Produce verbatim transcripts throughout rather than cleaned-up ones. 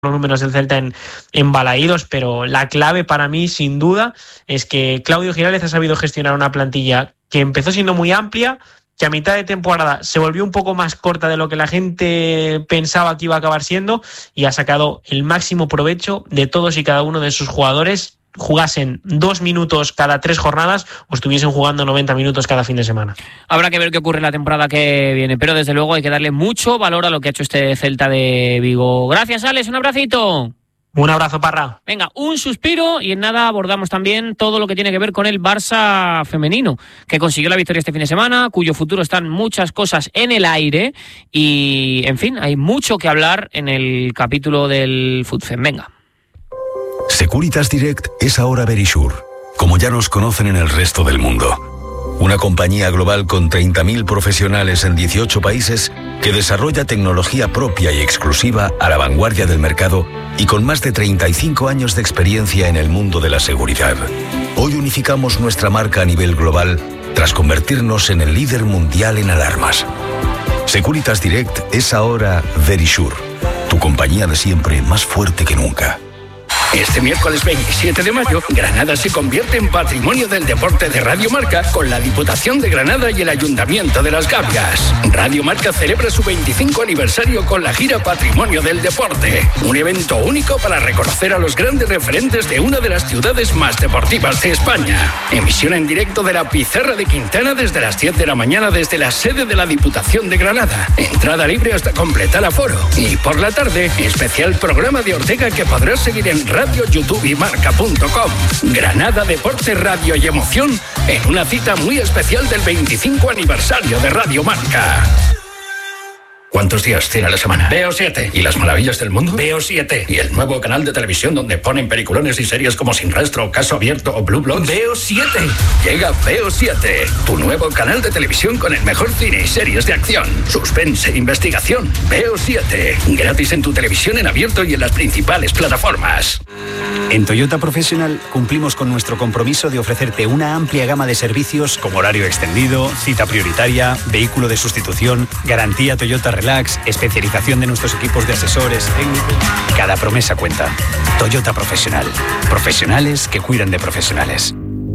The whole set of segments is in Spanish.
los números del Celta en, en balaídos, pero la clave para mí, sin duda, es que Claudio Giraldez ha sabido gestionar una plantilla que empezó siendo muy amplia, que a mitad de temporada se volvió un poco más corta de lo que la gente pensaba que iba a acabar siendo, y ha sacado el máximo provecho de todos y cada uno de sus jugadores, jugasen dos minutos cada tres jornadas o estuviesen jugando noventa minutos cada fin de semana. Habrá que ver qué ocurre la temporada que viene, pero desde luego hay que darle mucho valor a lo que ha hecho este Celta de Vigo. Gracias, Alex, un abracito. Un abrazo, Parra. Venga, un suspiro y en nada abordamos también todo lo que tiene que ver con el Barça femenino, que consiguió la victoria este fin de semana, cuyo futuro están muchas cosas en el aire y, en fin, hay mucho que hablar en el capítulo del FUTFEM. Venga. Securitas Direct es ahora Verisure, como ya nos conocen en el resto del mundo. Una compañía global con treinta mil profesionales en dieciocho países que desarrolla tecnología propia y exclusiva a la vanguardia del mercado y con más de treinta y cinco años de experiencia en el mundo de la seguridad. Hoy unificamos nuestra marca a nivel global tras convertirnos en el líder mundial en alarmas. Securitas Direct es ahora Verisure, tu compañía de siempre más fuerte que nunca. Este miércoles veintisiete de mayo, Granada se convierte en Patrimonio del Deporte de Radio Marca con la Diputación de Granada y el Ayuntamiento de Las Gavias. Radio Marca celebra su veinticinco aniversario con la gira Patrimonio del Deporte, un evento único para reconocer a los grandes referentes de una de las ciudades más deportivas de España. Emisión en directo de la Pizarra de Quintana desde las diez de la mañana desde la sede de la Diputación de Granada. Entrada libre hasta completar aforo. Y por la tarde, especial programa de Ortega que podrás seguir en Radio Radio, YouTube y Marca punto com. Granada, deporte, radio y emoción en una cita muy especial del veinticinco aniversario de Radio Marca. ¿Cuántos días tiene la semana? Veo siete. ¿Y las maravillas del mundo? Veo siete. ¿Y el nuevo canal de televisión donde ponen peliculones y series como Sin Rastro, Caso Abierto o Blue Bloods? Veo siete. Llega Veo siete, tu nuevo canal de televisión con el mejor cine y series de acción, suspense e investigación. Veo siete. Gratis en tu televisión en abierto y en las principales plataformas. En Toyota Professional cumplimos con nuestro compromiso de ofrecerte una amplia gama de servicios como horario extendido, cita prioritaria, vehículo de sustitución, garantía Toyota Relax, especialización de nuestros equipos de asesores técnicos. Cada promesa cuenta. Toyota Professional. Profesionales que cuidan de profesionales.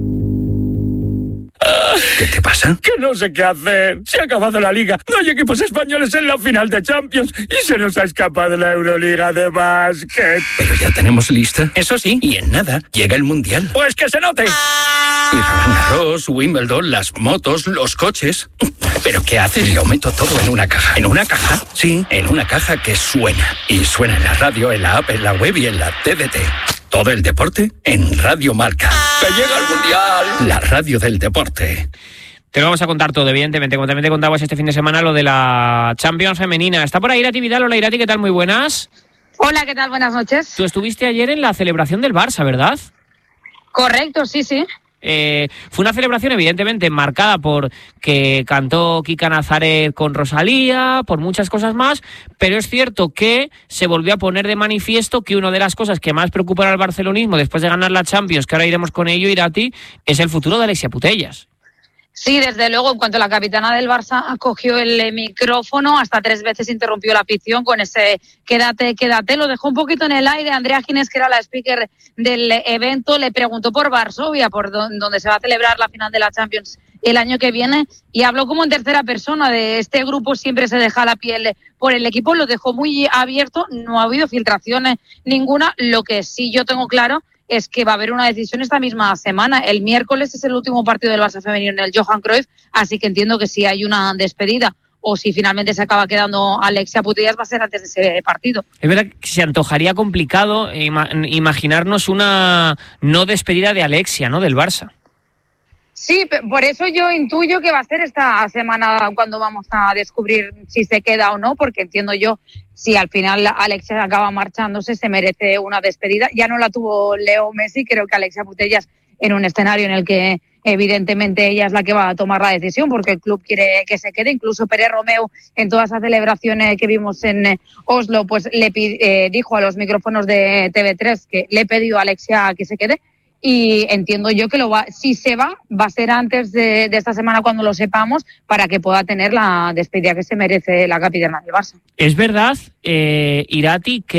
¿Qué te pasa? Que no sé qué hacer. Se ha acabado la liga. No hay equipos españoles en la final de Champions y se nos ha escapado la Euroliga de básquet. Pero ya tenemos lista. Eso sí. Y en nada llega el Mundial. Pues que se note. Y Roland Garros, Wimbledon, las motos, los coches. ¿Pero qué haces? Lo meto todo en una caja. ¿En una caja? Sí, en una caja que suena. Y suena en la radio, en la app, en la web y en la T D T. Todo el deporte en Radio Marca. ¡Que llega el Mundial! La radio del deporte. Te lo vamos a contar todo, evidentemente, como también te contabas este fin de semana lo de la Champions femenina. Está por ahí Irati Vidal. Hola Irati, ¿qué tal? Muy buenas. Hola, ¿qué tal? Buenas noches. Tú estuviste ayer en la celebración del Barça, ¿verdad? Correcto, sí, sí. Eh, fue una celebración evidentemente marcada por que cantó Kika Nazaret con Rosalía, por muchas cosas más, pero es cierto que se volvió a poner de manifiesto que una de las cosas que más preocupa al barcelonismo después de ganar la Champions, que ahora iremos con ello, Irati, es el futuro de Alexia Putellas. Sí, desde luego, en cuanto la capitana del Barça acogió el micrófono, hasta tres veces interrumpió la afición con ese quédate, quédate, lo dejó un poquito en el aire. Andrea Ginés, que era la speaker del evento, le preguntó por Varsovia, por donde se va a celebrar la final de la Champions el año que viene, y habló como en tercera persona de este grupo, siempre se deja la piel por el equipo, lo dejó muy abierto, no ha habido filtraciones ninguna. Lo que sí yo tengo claro es que va a haber una decisión esta misma semana. El miércoles es el último partido del Barça femenino en el Johan Cruyff, así que entiendo que si hay una despedida o si finalmente se acaba quedando Alexia Putellas va a ser antes de ese partido. Es verdad que se antojaría complicado ima- imaginarnos una no despedida de Alexia, ¿no?, del Barça. Sí, por eso yo intuyo que va a ser esta semana cuando vamos a descubrir si se queda o no, porque entiendo yo, si al final Alexia acaba marchándose, se merece una despedida. Ya no la tuvo Leo Messi, creo que Alexia Putellas, en un escenario en el que evidentemente ella es la que va a tomar la decisión, porque el club quiere que se quede. Incluso Pérez Romeu, en todas esas celebraciones que vimos en Oslo, pues le pid- eh, dijo a los micrófonos de T V tres que le pidió a Alexia que se quede. Y entiendo yo que lo va, si se va, va a ser antes de, de esta semana cuando lo sepamos, para que pueda tener la despedida que se merece la capitana del Barça. Es verdad, eh, Irati, que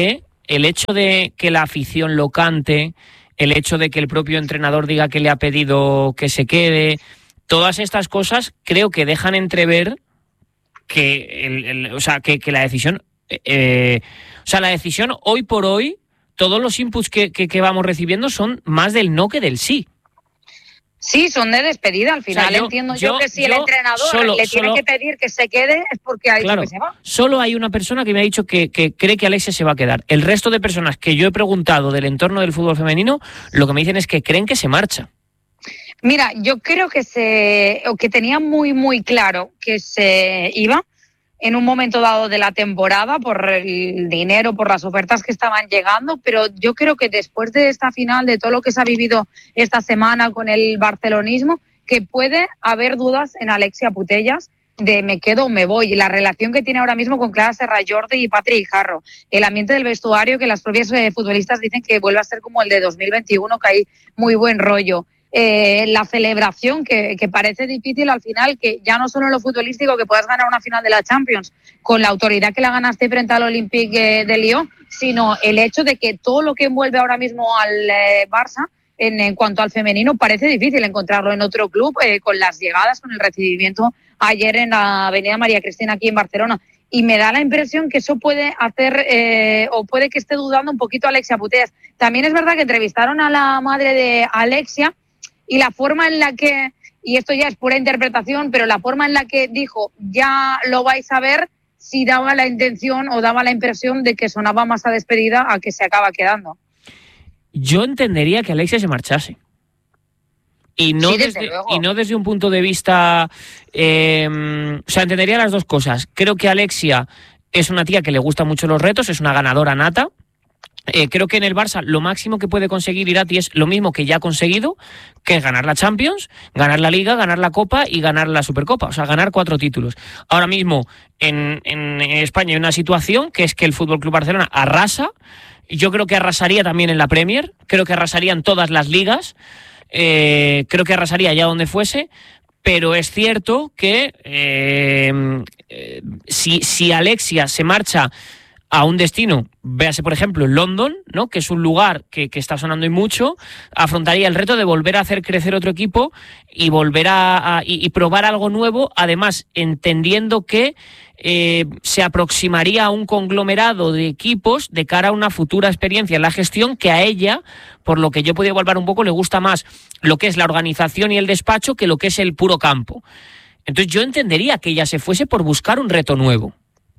el hecho de que la afición lo cante, el hecho de que el propio entrenador diga que le ha pedido que se quede, todas estas cosas creo que dejan entrever que, el, el, o sea, que, que la decisión, eh, o sea, la decisión hoy por hoy, todos los inputs que, que, que vamos recibiendo son más del no que del sí. Sí, son de despedida. Al final, o sea, yo, entiendo yo, yo que si yo, el entrenador solo, le tiene solo, que pedir que se quede es porque ha dicho claro, que se va. Solo hay una persona que me ha dicho que, que cree que Alexia se va a quedar. El resto de personas que yo he preguntado del entorno del fútbol femenino, lo que me dicen es que creen que se marcha. Mira, yo creo que se o que tenía muy, muy claro que se iba en un momento dado de la temporada por el dinero, por las ofertas que estaban llegando, pero yo creo que después de esta final, de todo lo que se ha vivido esta semana con el barcelonismo, que puede haber dudas en Alexia Putellas de me quedo o me voy. Y la relación que tiene ahora mismo con Clara Serra Jordi y Patri Guijarro, el ambiente del vestuario, que las propias eh, futbolistas dicen que vuelve a ser como el de dos mil veintiuno, que hay muy buen rollo. Eh, la celebración que, que parece difícil al final, que ya no solo en lo futbolístico, que puedas ganar una final de la Champions con la autoridad que la ganaste frente al Olympique de Lyon, sino el hecho de que todo lo que envuelve ahora mismo al eh, Barça en, en cuanto al femenino parece difícil encontrarlo en otro club, eh, con las llegadas, con el recibimiento ayer en la Avenida María Cristina aquí en Barcelona. Y me da la impresión que eso puede hacer, eh, o puede que esté dudando un poquito Alexia Putellas. También es verdad que entrevistaron a la madre de Alexia, y la forma en la que, y esto ya es pura interpretación, pero la forma en la que dijo, ya lo vais a ver, sí daba la intención o daba la impresión de que sonaba más a despedida a que se acaba quedando. Yo entendería que Alexia se marchase. Y no, sí, desde, desde y no desde un punto de vista... Eh, o sea, entendería las dos cosas. Creo que Alexia es una tía que le gustan mucho los retos, es una ganadora nata. Eh, creo que en el Barça lo máximo que puede conseguir Irati es lo mismo que ya ha conseguido, que es ganar la Champions, ganar la Liga, ganar la Copa y ganar la Supercopa, o sea, ganar cuatro títulos. Ahora mismo en, en España hay una situación que es que el F C Barcelona arrasa, yo creo que arrasaría también en la Premier, creo que arrasaría en todas las ligas, eh, creo que arrasaría allá donde fuese, pero es cierto que eh, eh, si, si Alexia se marcha a un destino, véase por ejemplo London, ¿no?, que es un lugar que, que está sonando y mucho, afrontaría el reto de volver a hacer crecer otro equipo y volver a, a y, y probar algo nuevo, además entendiendo que eh, se aproximaría a un conglomerado de equipos de cara a una futura experiencia en la gestión que a ella, por lo que yo he podido evaluar un poco, le gusta más lo que es la organización y el despacho que lo que es el puro campo. Entonces yo entendería que ella se fuese por buscar un reto nuevo.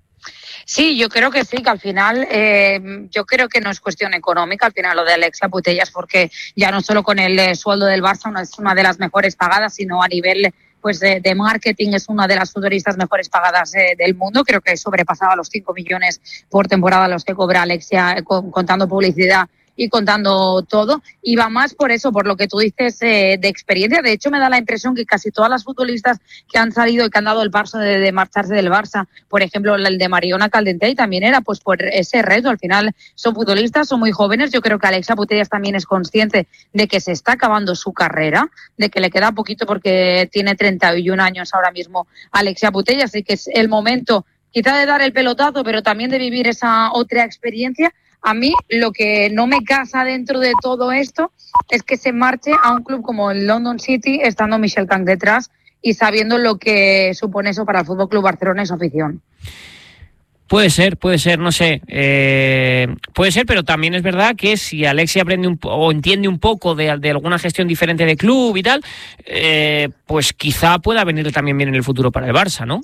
Sí, yo creo que sí, que al final, eh, yo creo que no es cuestión económica, al final lo de Alexia Putellas, porque ya no solo con el eh, sueldo del Barça no es una de las mejores pagadas, sino a nivel pues de, de marketing es una de las futbolistas mejores pagadas eh, del mundo. Creo que sobrepasaba los cinco millones por temporada los que cobra Alexia, eh, con, contando publicidad y contando todo, y va más por eso, por lo que tú dices eh, de experiencia. De hecho, me da la impresión que casi todas las futbolistas que han salido y que han dado el paso de, de marcharse del Barça, por ejemplo, el de Mariona Caldentey, también era pues por ese reto. Al final son futbolistas, son muy jóvenes. Yo creo que Alexia Putellas también es consciente de que se está acabando su carrera, de que le queda poquito porque tiene treinta y un años ahora mismo Alexia Putellas, y que es el momento quizá de dar el pelotazo, pero también de vivir esa otra experiencia. A mí lo que no me casa dentro de todo esto es que se marche a un club como el London City, estando Michel Kang detrás y sabiendo lo que supone eso para el F C Barcelona y su afición. Puede ser, puede ser, no sé, eh, puede ser, pero también es verdad que si Alexia aprende un, o entiende un poco de, de alguna gestión diferente de club y tal, eh, pues quizá pueda venir también bien en el futuro para el Barça, ¿no?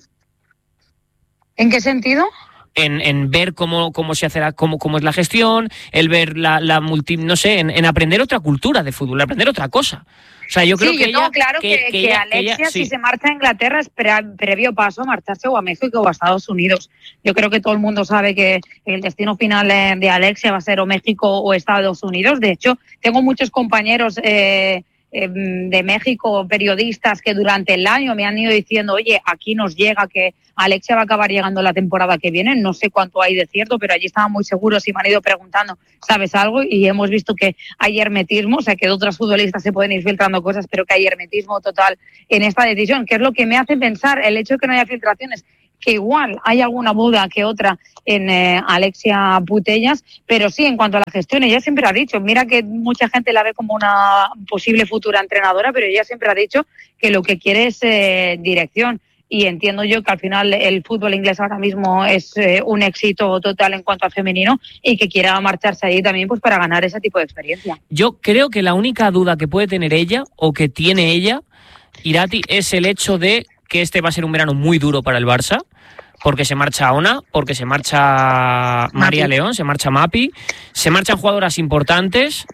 ¿En qué sentido? En, en ver cómo, cómo se hace la, cómo, cómo es la gestión, el ver la, la multi, no sé, en, en aprender otra cultura de fútbol, aprender otra cosa. O sea, yo creo sí, que yo ella, tengo claro que, que, que, que ella, Alexia, que ella, sí. si se marcha a Inglaterra, es pre, previo paso a marcharse o a México o a Estados Unidos. Yo creo que todo el mundo sabe que el destino final de Alexia va a ser o México o Estados Unidos. De hecho, tengo muchos compañeros eh, de México, periodistas que durante el año me han ido diciendo, oye, aquí nos llega que Alexia va a acabar llegando la temporada que viene, no sé cuánto hay de cierto, pero allí estaban muy seguros y me han ido preguntando, ¿sabes algo? Y hemos visto que hay hermetismo, o sea, que de otros futbolistas se pueden ir filtrando cosas, pero que hay hermetismo total en esta decisión, que es lo que me hace pensar el hecho de que no haya filtraciones, que igual hay alguna duda que otra en eh, Alexia Putellas, pero sí, en cuanto a la gestión, ella siempre ha dicho, mira que mucha gente la ve como una posible futura entrenadora, pero ella siempre ha dicho que lo que quiere es eh, dirección. Y entiendo yo que al final el fútbol inglés ahora mismo es eh, un éxito total en cuanto a femenino y que quiera marcharse ahí también pues para ganar ese tipo de experiencia. Yo creo que la única duda que puede tener ella o que tiene ella, Irati, es el hecho de que este va a ser un verano muy duro para el Barça, porque se marcha Ona, porque se marcha María Mapi. León, se marcha Mapi, se marchan jugadoras importantes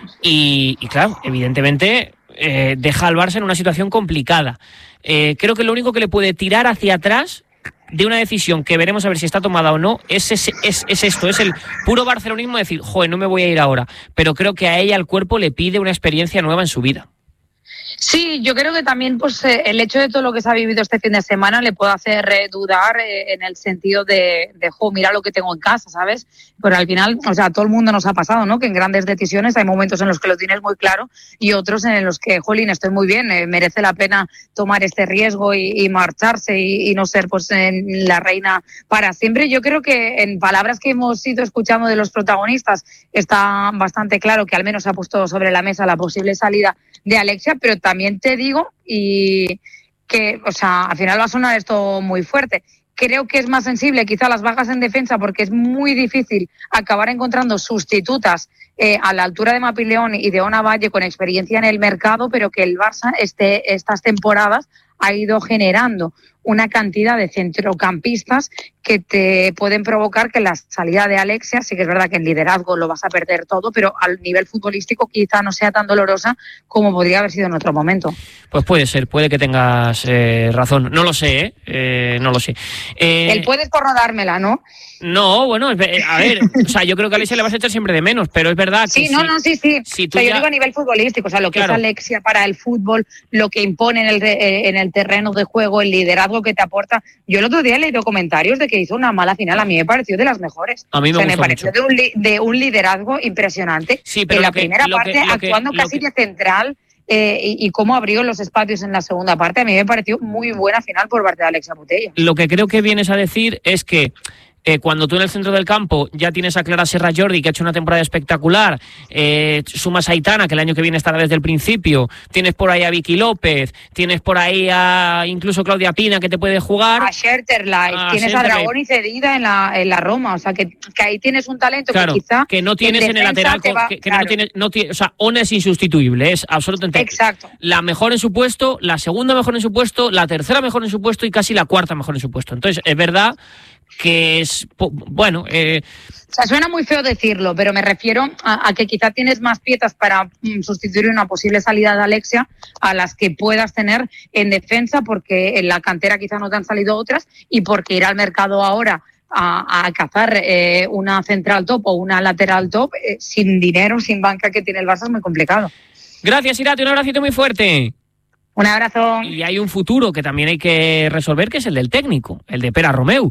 y, y claro, evidentemente eh, deja al Barça en una situación complicada. Eh, creo que lo único que le puede tirar hacia atrás de una decisión que veremos a ver si está tomada o no es, es, es, es esto, es el puro barcelonismo de decir, joder, no me voy a ir ahora, pero creo que a ella el cuerpo le pide una experiencia nueva en su vida. Sí, yo creo que también pues eh, el hecho de todo lo que se ha vivido este fin de semana le puede hacer eh, dudar eh, en el sentido de, de, jo, mira lo que tengo en casa, ¿sabes? Pero al final, o sea, a todo el mundo nos ha pasado, ¿no? Que en grandes decisiones hay momentos en los que lo tienes muy claro y otros en los que, jolín, estoy muy bien, eh, merece la pena tomar este riesgo y, y marcharse y, y no ser pues en la reina para siempre. Yo creo que en palabras que hemos ido escuchando de los protagonistas está bastante claro que al menos ha puesto sobre la mesa la posible salida de Alexia, pero también te digo y que, o sea, al final va a sonar esto muy fuerte. Creo que es más sensible quizá a las bajas en defensa porque es muy difícil acabar encontrando sustitutas eh, a la altura de Mapi León y de Ona Valle con experiencia en el mercado, pero que el Barça este, estas temporadas ha ido generando una cantidad de centrocampistas que te pueden provocar que la salida de Alexia, sí que es verdad que en liderazgo lo vas a perder todo, pero al nivel futbolístico quizá no sea tan dolorosa como podría haber sido en otro momento. Pues puede ser, puede que tengas eh, razón. No lo sé, ¿eh? eh no lo sé. Eh, El puedes por no dármela, ¿no? No, bueno, a ver, o sea, yo creo que a Alexia le vas a echar siempre de menos, pero es verdad que sí, no, si, no, sí, sí. Si o sea, ya... yo digo a nivel futbolístico, o sea, lo que claro. es Alexia para el fútbol, lo que impone en el, eh, en el terreno de juego, el liderazgo que te aporta. Yo el otro día he leído comentarios de que hizo una mala final, a mí me pareció de las mejores. A mí me, o sea, me pareció mucho. de un, li- de un liderazgo impresionante. Sí, pero en la que, primera parte, que, actuando que, casi que... de central. Eh, y, y cómo abrió los espacios en la segunda parte, a mí me pareció muy buena final por parte de Alexia Putellas. Lo que creo que vienes a decir es que Eh, cuando tú en el centro del campo ya tienes a Clara Serra Jordi, que ha hecho una temporada espectacular, eh, sumas a Aitana, que el año que viene estará desde el principio, tienes por ahí a Vicky López, tienes por ahí a incluso Claudia Pina, que te puede jugar. A Scherterlight, a tienes Scherterlight. a Dragoni cedida en la, en la Roma, o sea, que, que ahí tienes un talento claro, que quizá... que no tienes en, en el lateral, va, que, que claro. no tienes, no tiene, o sea, Ona es insustituible, es absolutamente... Exacto. La mejor en su puesto, la segunda mejor en su puesto, la tercera mejor en su puesto y casi la cuarta mejor en su puesto. Entonces, es verdad que es, bueno... Eh... O sea, suena muy feo decirlo, pero me refiero a, a que quizá tienes más piezas para mm, sustituir una posible salida de Alexia a las que puedas tener en defensa, porque en la cantera quizá no te han salido otras y porque ir al mercado ahora a, a cazar eh, una central top o una lateral top eh, sin dinero, sin banca que tiene el Barça es muy complicado. Gracias, Irati, un abracito muy fuerte. Un abrazo. Y hay un futuro que también hay que resolver, que es el del técnico, el de Pere Romeu,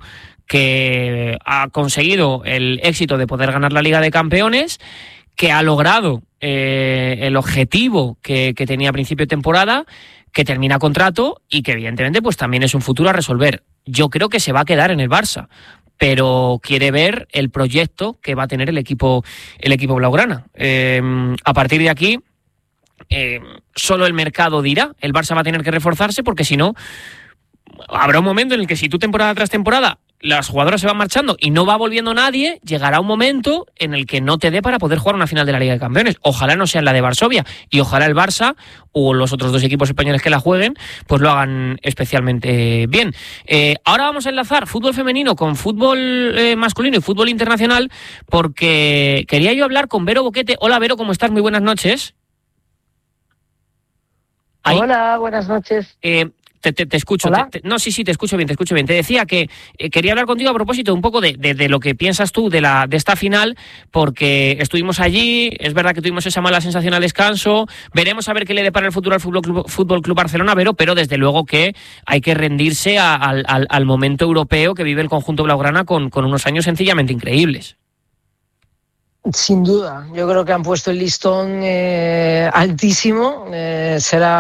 que ha conseguido el éxito de poder ganar la Liga de Campeones, que ha logrado eh, el objetivo que, que tenía a principio de temporada, que termina contrato y que evidentemente pues también es un futuro a resolver. Yo creo que se va a quedar en el Barça, pero quiere ver el proyecto que va a tener el equipo, el equipo blaugrana. Eh, a partir de aquí, eh, solo el mercado dirá, el Barça va a tener que reforzarse porque si no, habrá un momento en el que si tú temporada tras temporada las jugadoras se van marchando y no va volviendo nadie, llegará un momento en el que no te dé para poder jugar una final de la Liga de Campeones. Ojalá no sea la de Varsovia y ojalá el Barça o los otros dos equipos españoles que la jueguen pues lo hagan especialmente bien. Eh, ahora vamos a enlazar fútbol femenino con fútbol eh, masculino y fútbol internacional porque quería yo hablar con Vero Boquete. Hola Vero, ¿cómo estás? Muy buenas noches. Ahí. Hola, buenas noches. Eh, Te, te, te escucho. Te, te, no, sí, sí, te escucho bien, te escucho bien. Te decía que eh, quería hablar contigo a propósito un poco de, de, de lo que piensas tú de, la, de esta final, porque estuvimos allí, es verdad que tuvimos esa mala sensación al descanso, veremos a ver qué le depara el futuro al Fútbol Club, Fútbol Club Barcelona, pero, pero desde luego que hay que rendirse a, al, al, al momento europeo que vive el conjunto blaugrana con, con unos años sencillamente increíbles. Sin duda, yo creo que han puesto el listón eh, altísimo, eh, será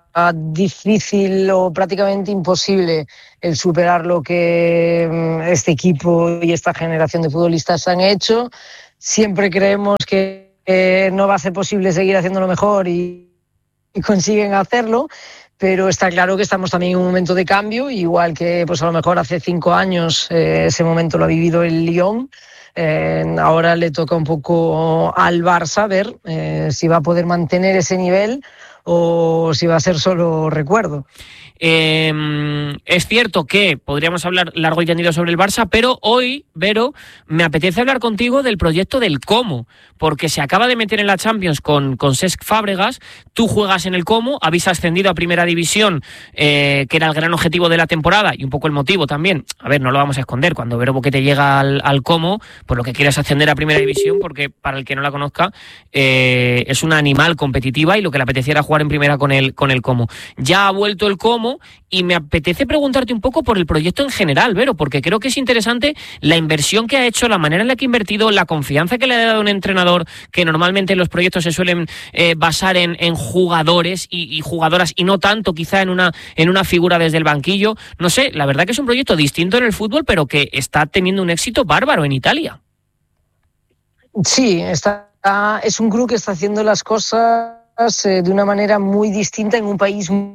difícil o prácticamente imposible el superar lo que este equipo y esta generación de futbolistas han hecho. Siempre creemos que eh, no va a ser posible seguir haciéndolo mejor y, y consiguen hacerlo, pero está claro que estamos también en un momento de cambio, igual que pues a lo mejor hace cinco años eh, ese momento lo ha vivido el Lyon. Eh, ahora le toca un poco al Barça ver eh, si va a poder mantener ese nivel o si va a ser solo recuerdo. Eh, es cierto que podríamos hablar largo y tendido sobre el Barça, pero hoy, Vero, me apetece hablar contigo del proyecto del Como, porque se acaba de meter en la Champions con, con Cesc Fábregas. Tú juegas en el Como, habéis ascendido a Primera División, eh, que era el gran objetivo de la temporada y un poco el motivo también. A ver, no lo vamos a esconder, cuando Vero Boquete llega al, al Como, pues lo que quiere es ascender a Primera División, porque para el que no la conozca, eh, es una animal competitiva y lo que le apetecía era jugar en Primera con el, con el Como. Ya ha vuelto el Como y me apetece preguntarte un poco por el proyecto en general, Vero, porque creo que es interesante la inversión que ha hecho, la manera en la que ha invertido, la confianza que le ha dado un entrenador, que normalmente los proyectos se suelen eh, basar en, en jugadores y, y jugadoras y no tanto quizá en una, en una figura desde el banquillo. No sé, la verdad que es un proyecto distinto en el fútbol, pero que está teniendo un éxito bárbaro en Italia. Sí, está, es un club que está haciendo las cosas eh, de una manera muy distinta en un país muy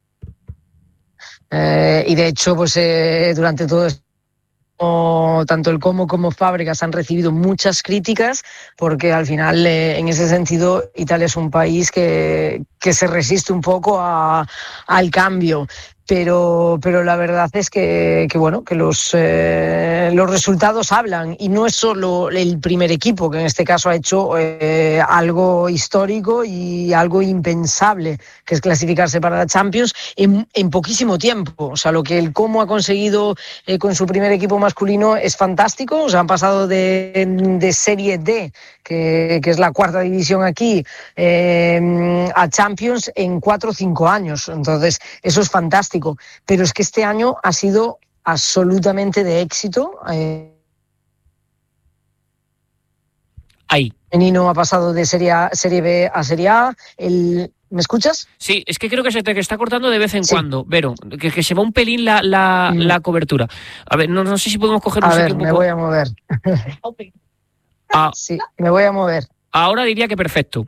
Eh, y de hecho, pues eh, durante todo esto, tanto el Como como Fábregas han recibido muchas críticas porque al final, eh, en ese sentido, Italia es un país que, que se resiste un poco a, al cambio. Pero, pero la verdad es que, que bueno, que los, eh, los resultados hablan y no es solo el primer equipo que en este caso ha hecho eh, algo histórico y algo impensable, que es clasificarse para la Champions en, en poquísimo tiempo. O sea, lo que el Como ha conseguido eh, con su primer equipo masculino es fantástico. O sea, han pasado de, de Serie D, que, que es la cuarta división aquí, eh, a Champions en cuatro o cinco años. Entonces, eso es fantástico. Pero es que este año ha sido absolutamente de éxito. Eh, Ahí. El femenino ha pasado de serie, a, serie B a Serie A. El, ¿Me escuchas? Sí, es que creo que se te está cortando de vez en sí. cuando, Vero, que, que se va un pelín la, la, mm. la cobertura. A ver, no, no sé si podemos coger un A ver, un me poco... voy a mover. ah, sí, me voy a mover. Ahora diría que perfecto.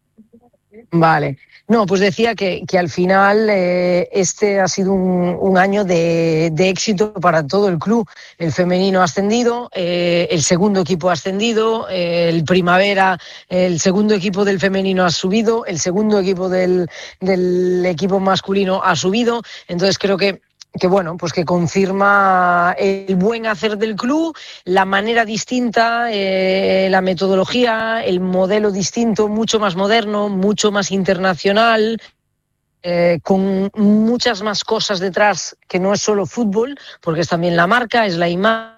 Vale. No, pues decía que, que al final eh, este ha sido un, un año de, de éxito para todo el club. El femenino ha ascendido, eh, el segundo equipo ha ascendido, eh, el Primavera, el segundo equipo del femenino ha subido, el segundo equipo del, del equipo masculino ha subido. Entonces creo que que bueno, pues que confirma el buen hacer del club, la manera distinta, eh, la metodología, el modelo distinto, mucho más moderno, mucho más internacional, eh, con muchas más cosas detrás que no es solo fútbol, porque es también la marca, es la imagen,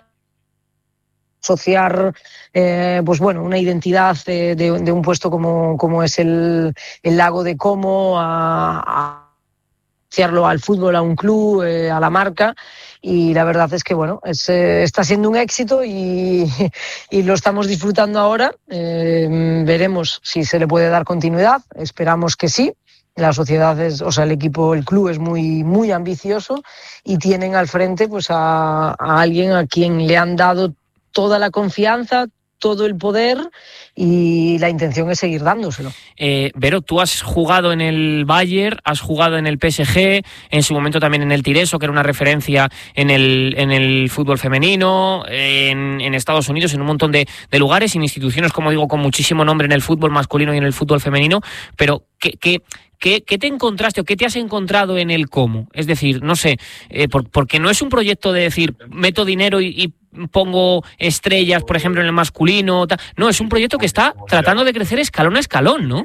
asociar eh, pues bueno, una identidad de, de, de un puesto como, como es el, el Lago de Como a, a asociarlo al fútbol, a un club, eh, a la marca, y la verdad es que bueno, es, eh, está siendo un éxito y, y lo estamos disfrutando ahora. Eh, veremos si se le puede dar continuidad, esperamos que sí. La sociedad es, o sea, el equipo, el club es muy, muy ambicioso y tienen al frente pues a, a alguien a quien le han dado toda la confianza, todo el poder, y la intención es seguir dándoselo. Eh, Vero, tú has jugado en el Bayern, has jugado en el P S G, en su momento también en el Tireso, que era una referencia en el, en el fútbol femenino, en, en Estados Unidos, en un montón de, de lugares, en instituciones, como digo, con muchísimo nombre en el fútbol masculino y en el fútbol femenino, pero ¿qué, qué, qué, qué te encontraste o qué te has encontrado en el Como? Es decir, no sé, eh, por, porque no es un proyecto de decir, meto dinero y, y pongo estrellas, por ejemplo, en el masculino. Ta... No, es un proyecto que está tratando de crecer escalón a escalón, ¿no?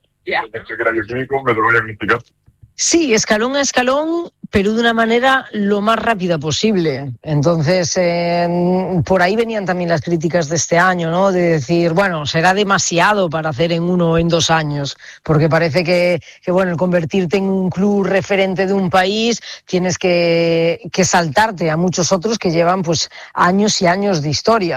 Sí, escalón a escalón, pero de una manera lo más rápida posible. Entonces, eh, por ahí venían también las críticas de este año, ¿no? De decir, bueno, será demasiado para hacer en uno o en dos años, porque parece que, que, bueno, el convertirte en un club referente de un país, tienes que, que saltarte a muchos otros que llevan, pues, años y años de historia.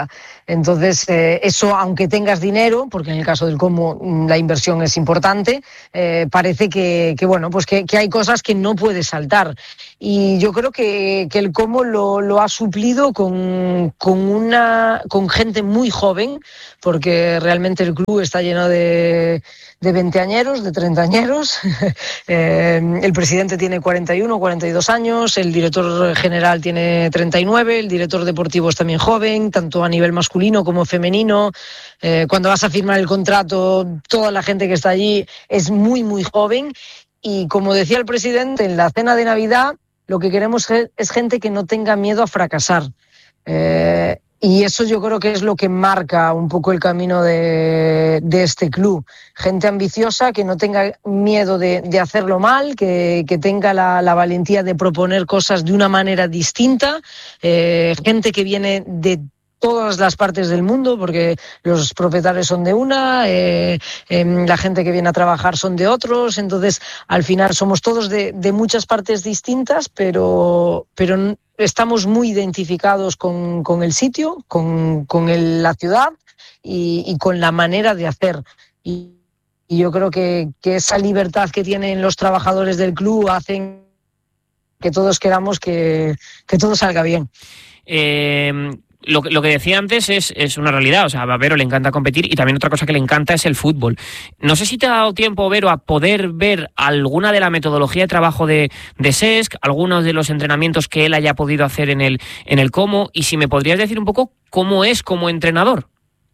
Entonces, eh, eso, aunque tengas dinero, porque en el caso del Como la inversión es importante, eh, parece que, que bueno, pues que, que hay cosas que no puedes saltar. Y yo creo que, que el Como lo, lo ha suplido con, con, una, con gente muy joven, porque realmente el club está lleno de, de veinteañeros, de treintañeros. eh, el presidente tiene cuarenta y uno, cuarenta y dos años, el director general tiene treinta y nueve, el director deportivo es también joven, tanto a nivel masculino como femenino. Eh, cuando vas a firmar el contrato, toda la gente que está allí es muy, muy joven. Y como decía el presidente en la cena de Navidad, lo que queremos es gente que no tenga miedo a fracasar. Eh, y eso yo creo que es lo que marca un poco el camino de, de este club. Gente ambiciosa, que no tenga miedo de, de hacerlo mal, que, que tenga la, la valentía de proponer cosas de una manera distinta. Eh, gente que viene de todas las partes del mundo, porque los propietarios son de una, eh, eh, la gente que viene a trabajar son de otros, entonces al final somos todos de, de muchas partes distintas, pero, pero estamos muy identificados con, con el sitio, con, con el, la ciudad y, y con la manera de hacer. Y, y yo creo que, que esa libertad que tienen los trabajadores del club hacen que todos queramos que, que todo salga bien. Eh... Lo que, lo que decía antes es, es una realidad, o sea, a Vero le encanta competir y también otra cosa que le encanta es el fútbol. No sé si te ha dado tiempo, Vero, a poder ver alguna de la metodología de trabajo de, de Cesc, algunos de los entrenamientos que él haya podido hacer en el, en el Como, y si me podrías decir un poco cómo es como entrenador.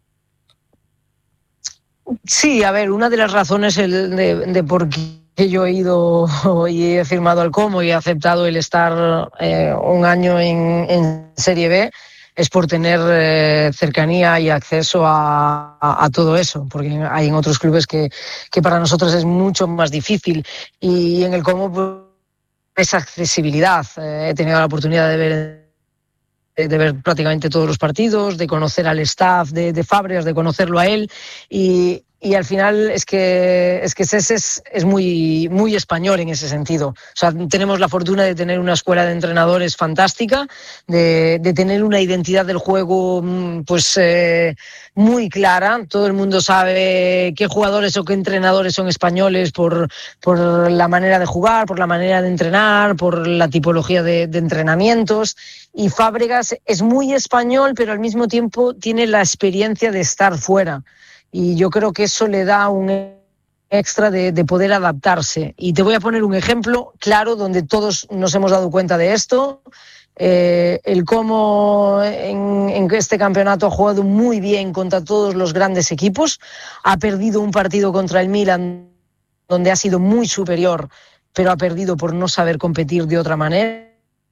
Sí, a ver, una de las razones el de, de por qué yo he ido y he firmado al Como y he aceptado el estar eh, un año en, en Serie B es por tener eh, cercanía y acceso a, a, a todo eso, porque hay en otros clubes que, que para nosotros es mucho más difícil, y en el Como pues, esa accesibilidad. Eh, he tenido la oportunidad de ver de ver prácticamente todos los partidos, de conocer al staff de, de Fábregas, de conocerlo a él, y, y al final es que es que Cesc es, es muy, muy español en ese sentido. O sea, tenemos la fortuna de tener una escuela de entrenadores fantástica, de, de tener una identidad del juego pues eh, muy clara. Todo el mundo sabe qué jugadores o qué entrenadores son españoles por, por la manera de jugar, por la manera de entrenar, por la tipología de, de entrenamientos. Y Fábregas es muy español, pero al mismo tiempo tiene la experiencia de estar fuera. Y yo creo que eso le da un extra de, de poder adaptarse. Y te voy a poner un ejemplo claro donde todos nos hemos dado cuenta de esto. Eh, el Como en, en este campeonato ha jugado muy bien contra todos los grandes equipos. Ha perdido un partido contra el Milan donde ha sido muy superior, pero ha perdido por no saber competir de otra manera,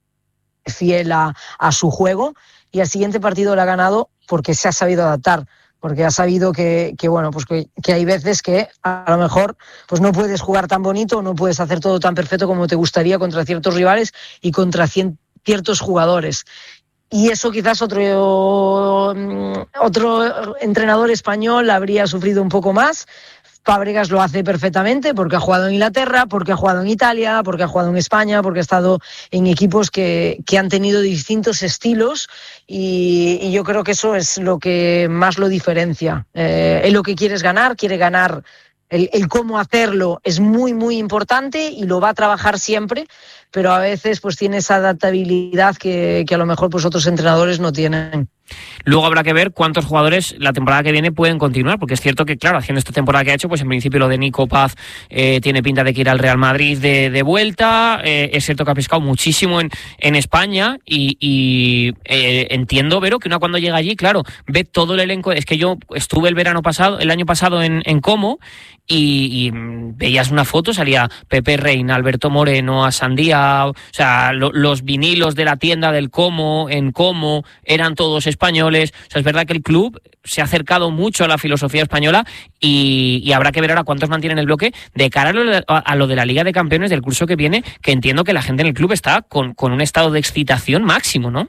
fiel a, a su juego. Y al siguiente partido lo ha ganado porque se ha sabido adaptar, porque ha sabido que, que bueno, pues que, que hay veces que a lo mejor pues no puedes jugar tan bonito, no puedes hacer todo tan perfecto como te gustaría contra ciertos rivales y contra cien, ciertos jugadores. Y eso quizás otro, otro entrenador español habría sufrido un poco más. Fábregas lo hace perfectamente porque ha jugado en Inglaterra, porque ha jugado en Italia, porque ha jugado en España, porque ha estado en equipos que, que han tenido distintos estilos, y, y yo creo que eso es lo que más lo diferencia. Eh, él lo que quiere es ganar, quiere ganar. El, el cómo hacerlo es muy, muy importante y lo va a trabajar siempre, pero a veces pues tiene esa adaptabilidad que, que a lo mejor pues otros entrenadores no tienen. Luego habrá que ver cuántos jugadores la temporada que viene pueden continuar, porque es cierto que, claro, haciendo esta temporada que ha hecho, pues en principio lo de Nico Paz eh, tiene pinta de que ir al Real Madrid de, de vuelta. Eh, es cierto que ha pescado muchísimo en, en España y, y eh, entiendo, Vero, que una cuando llega allí, claro, ve todo el elenco. Es que yo estuve el verano pasado, el año pasado en, en Como, y, y veías una foto, salía Pepe Reina, Alberto Moreno, Asandía, o sea, lo, los vinilos de la tienda del Como, en Como, eran todos españoles. O sea, es verdad que el club se ha acercado mucho a la filosofía española y, y habrá que ver ahora cuántos mantienen el bloque de cara a lo, de, a lo de la Liga de Campeones del curso que viene, que entiendo que la gente en el club está con, con un estado de excitación máximo, ¿no?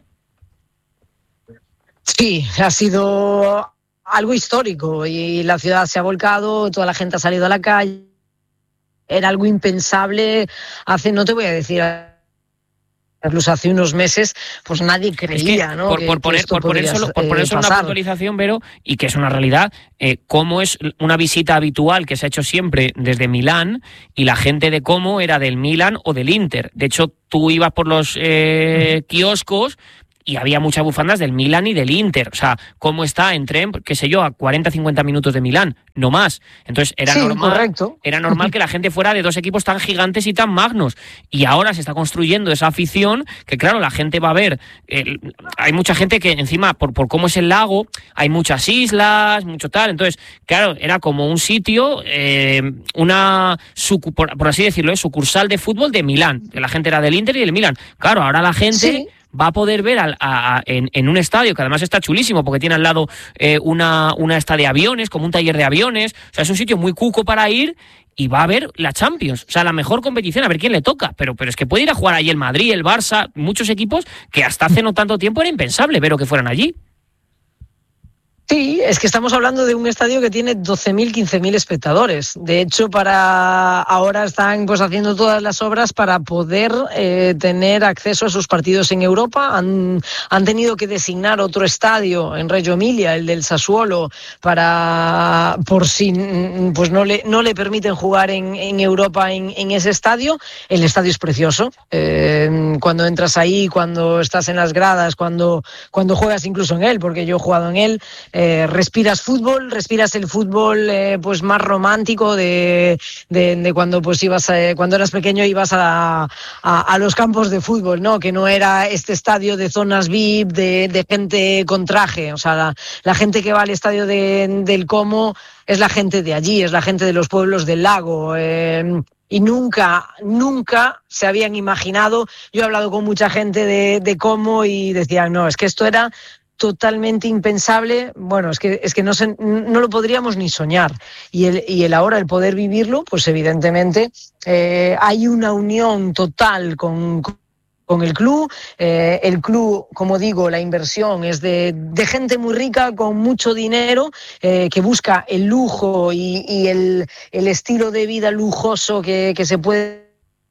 Sí, ha sido algo histórico y la ciudad se ha volcado, toda la gente ha salido a la calle. Era algo impensable hace, no te voy a decir incluso hace unos meses, pues nadie creía, es que, ¿no? Por, que, por poner, que por poner solo, por poner solo una puntualización, Vero, y que es una realidad, eh, Como es una visita habitual que se ha hecho siempre desde Milán, y la gente de Como era del Milan o del Inter. De hecho, tú ibas por los eh, kioscos y había muchas bufandas del Milan y del Inter. O sea, ¿cómo está en tren, qué sé yo, a cuarenta a cincuenta minutos de Milán? No más. Entonces era sí, normal, correcto. era normal que la gente fuera de dos equipos tan gigantes y tan magnos. Y ahora se está construyendo esa afición que, claro, la gente va a ver. Eh, hay mucha gente que encima, por, por cómo es el lago, hay muchas islas, mucho tal. Entonces, claro, era como un sitio, eh, una, por, por así decirlo, ¿eh? sucursal de fútbol de Milán. La gente era del Inter y del Milán. Claro, ahora la gente... Sí. va a poder ver al, a, a, en, en un estadio que además está chulísimo porque tiene al lado eh, una, una esta de aviones, como un taller de aviones. O sea, es un sitio muy cuco para ir y va a ver la Champions. O sea, la mejor competición, a ver quién le toca. Pero, pero es que puede ir a jugar allí el Madrid, el Barça, muchos equipos que hasta hace no tanto tiempo era impensable ver que fueran allí. Sí, es que estamos hablando de un estadio que tiene doce mil, quince mil espectadores. De hecho, para ahora están pues haciendo todas las obras para poder eh, tener acceso a sus partidos en Europa. Han, han tenido que designar otro estadio en Reggio Emilia, el del Sassuolo, para por si pues no le no le permiten jugar en, en Europa en, en ese estadio. El estadio es precioso. Eh, cuando entras ahí, cuando estás en las gradas, cuando cuando juegas incluso en él, porque yo he jugado en él. Eh, respiras fútbol, respiras el fútbol eh, pues más romántico de, de, de cuando pues ibas eh, cuando eras pequeño ibas a, a, a los campos de fútbol, ¿no? Que no era este estadio de zonas V I P, de, de gente con traje. O sea, la, la gente que va al estadio de, del Como es la gente de allí, es la gente de los pueblos del lago. Eh, y nunca, nunca se habían imaginado. Yo he hablado con mucha gente de, de Como y decían, no, es que esto era totalmente impensable. Bueno, es que es que no se, no lo podríamos ni soñar, y el y el ahora el poder vivirlo, pues evidentemente eh, hay una unión total con, con el club. Eh, el club, como digo, la inversión es de, de gente muy rica con mucho dinero eh, que busca el lujo y, y el, el estilo de vida lujoso que, que se puede,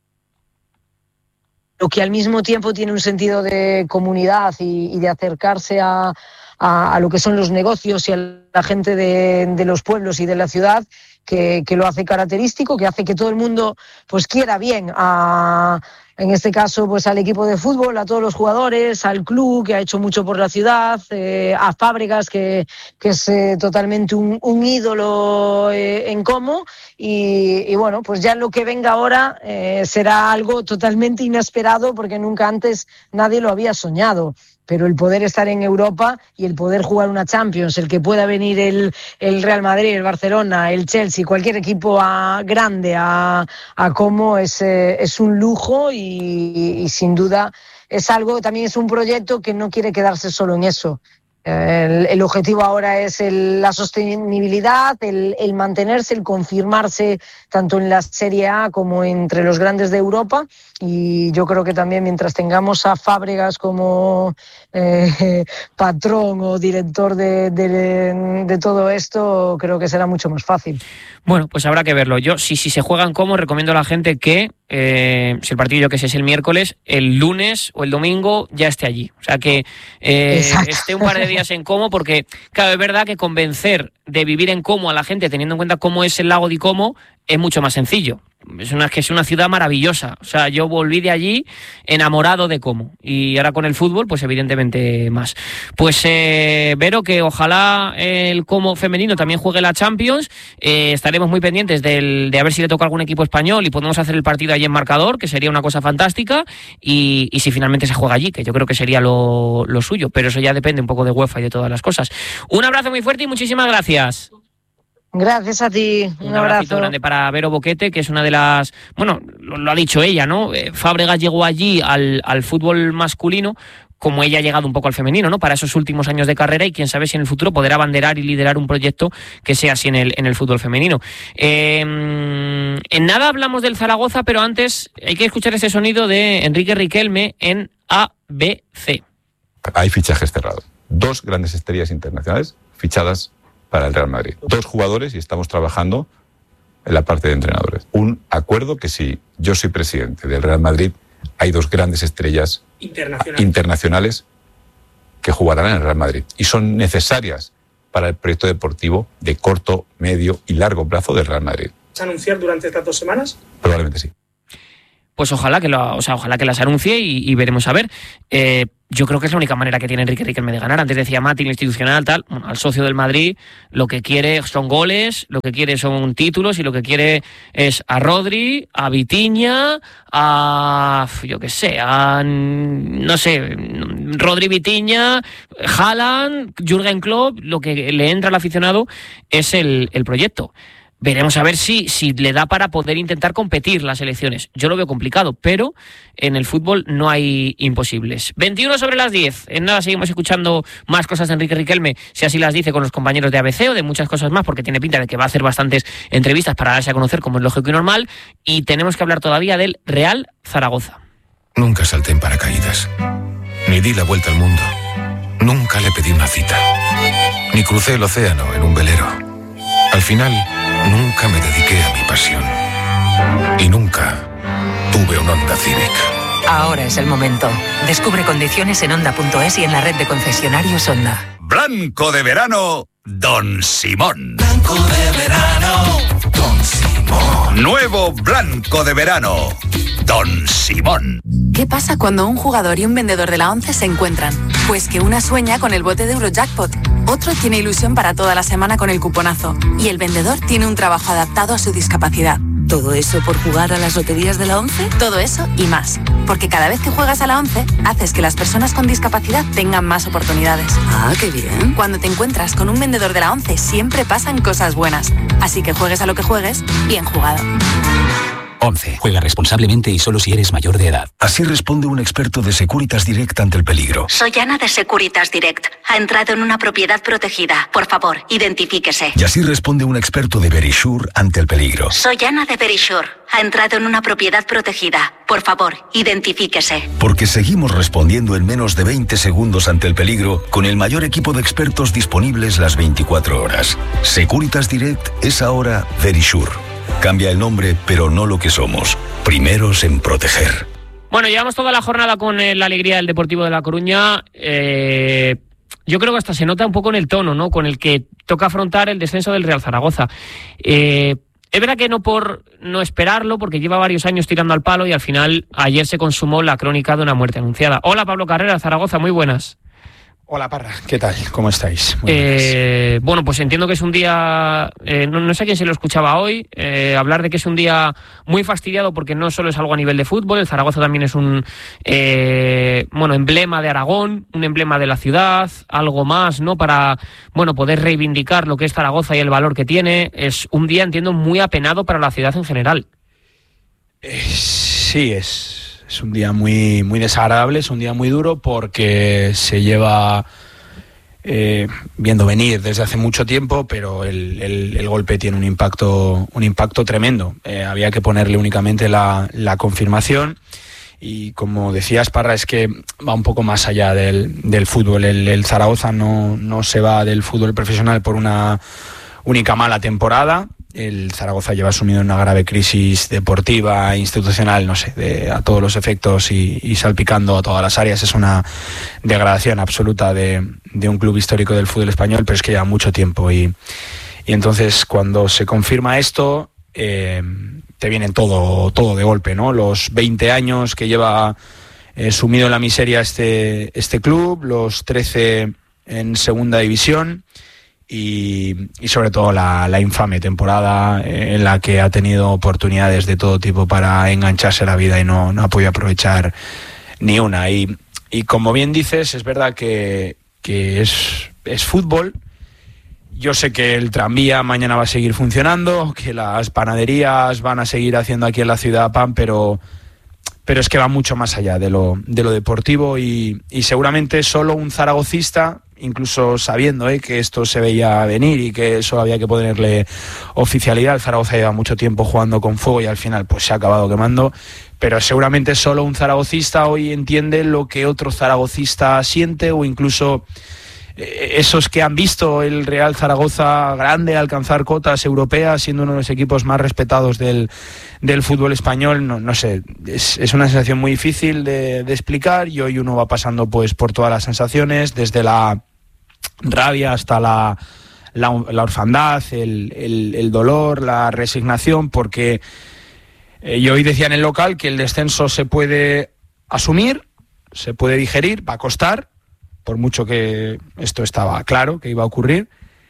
lo que al mismo tiempo tiene un sentido de comunidad y, y de acercarse a, a, a lo que son los negocios y a la gente de, de los pueblos y de la ciudad, que, que lo hace característico, que hace que todo el mundo pues quiera bien a, en este caso, pues al equipo de fútbol, a todos los jugadores, al club que ha hecho mucho por la ciudad, eh, a Fábregas, que, que es eh, totalmente un, un ídolo eh, en Como, y, y bueno, pues ya lo que venga ahora eh, será algo totalmente inesperado porque nunca antes nadie lo había soñado. Pero el poder estar en Europa y el poder jugar una Champions, el que pueda venir el, el Real Madrid, el Barcelona, el Chelsea, cualquier equipo a, grande a, a Como es, eh, es un lujo y, y sin duda es algo, también es un proyecto que no quiere quedarse solo en eso. El, el objetivo ahora es el, la sostenibilidad, el, el mantenerse, el confirmarse tanto en la Serie A como entre los grandes de Europa, y yo creo que también mientras tengamos a Fábregas como eh, patrón o director de, de, de todo esto, creo que será mucho más fácil. Bueno, pues habrá que verlo. Yo, si, si se juegan Como, recomiendo a la gente que, eh, si el partido, yo que sé, es el miércoles, el lunes o el domingo ya esté allí. O sea, que eh, esté un par de días en Como, porque, claro, es verdad que convencer de vivir en Como a la gente, teniendo en cuenta cómo es el lago de Como, es mucho más sencillo. Es una, que es una ciudad maravillosa. O sea, yo volví de allí enamorado de Como. Y ahora con el fútbol, pues evidentemente más. Pues, eh, Vero, que ojalá el Como femenino también juegue la Champions. Eh, estaremos muy pendientes del, de a ver si le toca algún equipo español y podemos hacer el partido allí en marcador, que sería una cosa fantástica. Y, y si finalmente se juega allí, que yo creo que sería lo, lo suyo. Pero eso ya depende un poco de UEFA y de todas las cosas. Un abrazo muy fuerte y muchísimas gracias. Gracias a ti, un, un abrazo. abrazo grande para Vero Boquete, que es una de las, bueno, lo, lo ha dicho ella, ¿no? Eh, Fábregas llegó allí al, al fútbol masculino como ella ha llegado un poco al femenino, ¿no? Para esos últimos años de carrera, y quién sabe si en el futuro poder abanderar y liderar un proyecto que sea así en el, en el fútbol femenino. Eh, en nada hablamos del Zaragoza, pero antes hay que escuchar ese sonido de Enrique Riquelme en A B C. Hay fichajes cerrados. Dos grandes estrellas internacionales fichadas para el Real Madrid. Dos jugadores, y estamos trabajando en la parte de entrenadores. Un acuerdo que si yo soy presidente del Real Madrid, hay dos grandes estrellas Internacionales. internacionales que jugarán en el Real Madrid y son necesarias para el proyecto deportivo de corto, medio y largo plazo del Real Madrid. ¿Vas a anunciar durante estas dos semanas? Probablemente sí. Pues ojalá que lo, o sea, ojalá que las anuncie y, y veremos a ver. Eh, yo creo que es la única manera que tiene Enrique Riquelme de ganar. Antes decía Mati, institucional, tal. Bueno, al socio del Madrid lo que quiere son goles, lo que quiere son títulos y lo que quiere es a Rodri, a Vitinha, a yo qué sé, a no sé, Rodri, Vitinha, Haaland, Jürgen Klopp. Lo que le entra al aficionado es el, el proyecto. Veremos a ver si, si le da para poder intentar competir las elecciones. Yo lo veo complicado, pero en el fútbol no hay imposibles. veintiuno sobre las diez. En nada seguimos escuchando más cosas de Enrique Riquelme, si así las dice, con los compañeros de A B C o de muchas cosas más, porque tiene pinta de que va a hacer bastantes entrevistas para darse a conocer, como es lógico y normal. Y tenemos que hablar todavía del Real Zaragoza. Nunca salté en paracaídas, ni di la vuelta al mundo. Nunca le pedí una cita, ni crucé el océano en un velero. Al final, nunca me dediqué a mi pasión. Y nunca tuve un Honda Civic. Ahora es el momento. Descubre condiciones en Honda punto es y en la red de concesionarios Honda. Blanco de verano, Don Simón. Blanco de verano, Don Simón. Nuevo Blanco de verano, Don Simón. ¿Qué pasa cuando un jugador y un vendedor de la ONCE se encuentran? Pues que una sueña con el bote de Eurojackpot, otro tiene ilusión para toda la semana con el cuponazo y el vendedor tiene un trabajo adaptado a su discapacidad. ¿Todo eso por jugar a las loterías de la ONCE? Todo eso y más, porque cada vez que juegas a la ONCE, haces que las personas con discapacidad tengan más oportunidades. Ah, qué bien. Cuando te encuentras con un vendedor de la ONCE, siempre pasan cosas buenas. Así que juegues a lo que juegues, bien jugado. ONCE. Juega responsablemente y solo si eres mayor de edad. Así responde un experto de Securitas Direct ante el peligro. Soy Ana de Securitas Direct. Ha entrado en una propiedad protegida. Por favor, identifíquese. Y así responde un experto de Verisure ante el peligro. Soy Ana de Verisure. Ha entrado en una propiedad protegida. Por favor, identifíquese. Porque seguimos respondiendo en menos de veinte segundos ante el peligro con el mayor equipo de expertos disponibles las veinticuatro horas. Securitas Direct es ahora Verisure. Cambia el nombre, pero no lo que somos. Primeros en proteger. Bueno, llevamos toda la jornada con eh, la alegría del Deportivo de La Coruña. Eh, yo creo que hasta se nota un poco en el tono, ¿no?, con el que toca afrontar el descenso del Real Zaragoza. Eh, es verdad que no por no esperarlo, porque lleva varios años tirando al palo y al final ayer se consumó la crónica de una muerte anunciada. Hola, Pablo Carrera, Zaragoza, muy buenas. Hola, Parra, ¿qué tal? ¿Cómo estáis? Eh, bueno, pues entiendo que es un día, eh, no, no sé a quién se lo escuchaba hoy, eh, hablar de que es un día muy fastidiado porque no solo es algo a nivel de fútbol, el Zaragoza también es un eh, bueno, emblema de Aragón, un emblema de la ciudad, algo más, ¿no?, para bueno, poder reivindicar lo que es Zaragoza y el valor que tiene. Es un día, entiendo, muy apenado para la ciudad en general. Eh, sí, es... Es un día muy, muy desagradable, es un día muy duro porque se lleva eh, viendo venir desde hace mucho tiempo, pero el, el, el golpe tiene un impacto, un impacto tremendo. Eh, había que ponerle únicamente la, la confirmación y, como decías, Parra, es que va un poco más allá del, del fútbol. El, el Zaragoza no, no se va del fútbol profesional por una única mala temporada. El Zaragoza lleva sumido en una grave crisis deportiva, institucional, no sé, de, a todos los efectos y, y salpicando a todas las áreas. Es una degradación absoluta de, de un club histórico del fútbol español, pero es que lleva mucho tiempo. Y, y entonces, cuando se confirma esto, eh, te viene todo, todo de golpe, ¿no? Los veinte años que lleva eh, sumido en la miseria este, este club, los trece en segunda división. Y, y sobre todo la, la infame temporada en la que ha tenido oportunidades de todo tipo para engancharse a la vida y no, no ha podido aprovechar ni una. Y, y como bien dices, es verdad que, que es, es fútbol. Yo sé que el tranvía mañana va a seguir funcionando, que las panaderías van a seguir haciendo aquí en la ciudad pan, pero, pero es que va mucho más allá de lo, de lo deportivo y, y seguramente solo un zaragocista, incluso sabiendo eh, que esto se veía venir y que eso había que ponerle oficialidad. El Zaragoza lleva mucho tiempo jugando con fuego y al final pues se ha acabado quemando, pero seguramente solo un zaragocista hoy entiende lo que otro zaragocista siente o incluso esos que han visto el Real Zaragoza grande alcanzar cotas europeas, siendo uno de los equipos más respetados del, del fútbol español, no, no sé, es, es una sensación muy difícil de, de explicar, y hoy uno va pasando pues por todas las sensaciones, desde la rabia hasta la, la, la orfandad, el, el, el dolor, la resignación, porque eh, yo hoy decía en el local que el descenso se puede asumir, se puede digerir, va a costar, por mucho que esto estaba claro que iba a ocurrir.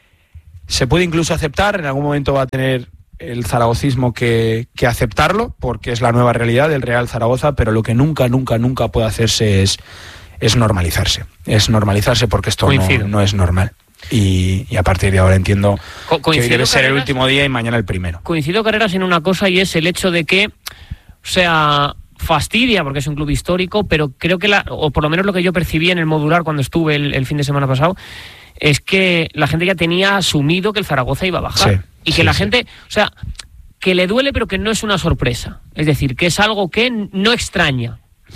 Se puede incluso aceptar, en algún momento va a tener el zaragocismo que, que aceptarlo, porque es la nueva realidad del Real Zaragoza, pero lo que nunca, nunca, nunca puede hacerse es, es normalizarse. Es normalizarse porque esto no, no es normal. Y, y a partir de ahora entiendo Co- que hoy debe ser Carreras, el último día y mañana el primero. Coincido, Carreras, en una cosa, y es el hecho de que, o sea, fastidia porque es un club histórico, pero creo que, la, o por lo menos lo que yo percibí en el Modular cuando estuve el, el fin de semana pasado, es que la gente ya tenía asumido que el Zaragoza iba a bajar. Sí, y que sí, la sí. gente, o sea, que le duele, pero que no es una sorpresa. Es decir, que es algo que no extraña.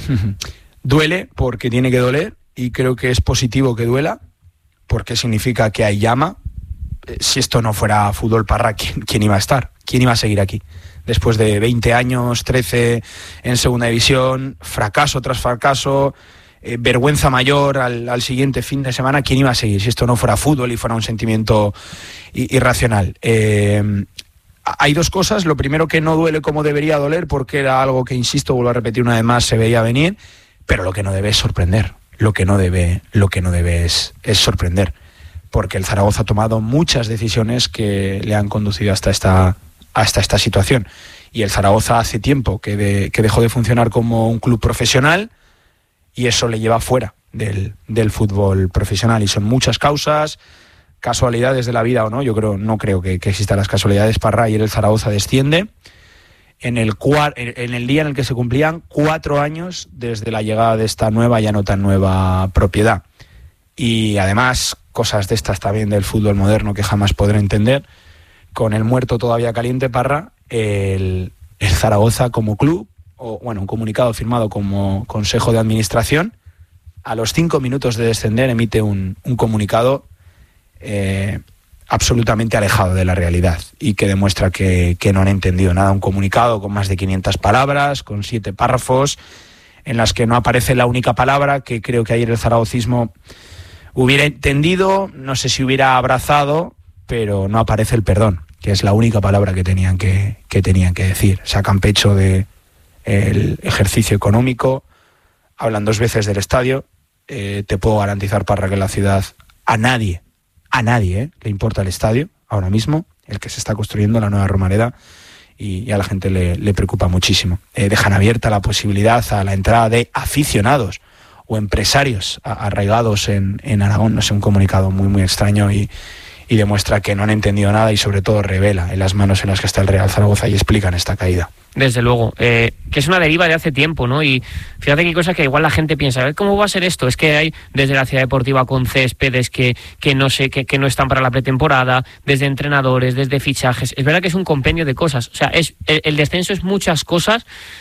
Duele porque tiene que doler, y creo que es positivo que duela, porque significa que hay llama. Si esto no fuera fútbol, Parra, ¿quién, quién iba a estar? ¿Quién iba a seguir aquí? Después de veinte años, trece en segunda división, fracaso tras fracaso, eh, vergüenza mayor al, al siguiente fin de semana, ¿quién iba a seguir si esto no fuera fútbol y fuera un sentimiento irracional? Eh, hay dos cosas. Lo primero, que no duele como debería doler, porque era algo que, insisto, vuelvo a repetir una vez más, se veía venir, pero lo que no debe es sorprender. Lo que no debe, lo que no debe es, es sorprender, porque el Zaragoza ha tomado muchas decisiones que le han conducido hasta esta hasta esta situación, y el Zaragoza hace tiempo que, de, que dejó de funcionar como un club profesional, y eso le lleva fuera del, del fútbol profesional, y son muchas causas, casualidades de la vida o no. Yo creo, no creo que, que existan las casualidades. Parra, ayer el Zaragoza desciende en el, cuar, en el día en el que se cumplían cuatro años desde la llegada de esta nueva, ya no tan nueva, propiedad, y además cosas de estas también del fútbol moderno que jamás podré entender. Con el muerto todavía caliente, Parra, el, el Zaragoza como club, o bueno, un comunicado firmado como Consejo de Administración, a los cinco minutos de descender emite un, un comunicado eh, absolutamente alejado de la realidad, y que demuestra que, que no han entendido nada. Un comunicado con más de quinientas palabras, con siete párrafos, en las que no aparece la única palabra que creo que ayer el zaragocismo hubiera entendido, no sé si hubiera abrazado, pero no aparece el perdón, que es la única palabra que tenían que, que tenían que decir. Sacan pecho de el ejercicio económico, hablan dos veces del estadio. Eh, te puedo garantizar, Parra, que en la ciudad a nadie, a nadie eh, le importa el estadio ahora mismo, el que se está construyendo, la nueva Romareda, y, y a la gente le, le preocupa muchísimo. Eh, dejan abierta la posibilidad a la entrada de aficionados o empresarios arraigados en, en Aragón. No sé, un comunicado muy muy extraño, y y demuestra que no han entendido nada, y sobre todo revela en las manos en las que está el Real Zaragoza, y explican esta caída. Desde luego, eh, que es una deriva de hace tiempo, ¿no? Y fíjate que hay cosas que igual la gente piensa, a ver cómo va a ser esto. Es que hay desde la ciudad deportiva con céspedes que, que no sé, que, que no están para la pretemporada, desde entrenadores, desde fichajes. Es verdad que es un compendio de cosas. O sea, es el, el descenso es muchas cosas,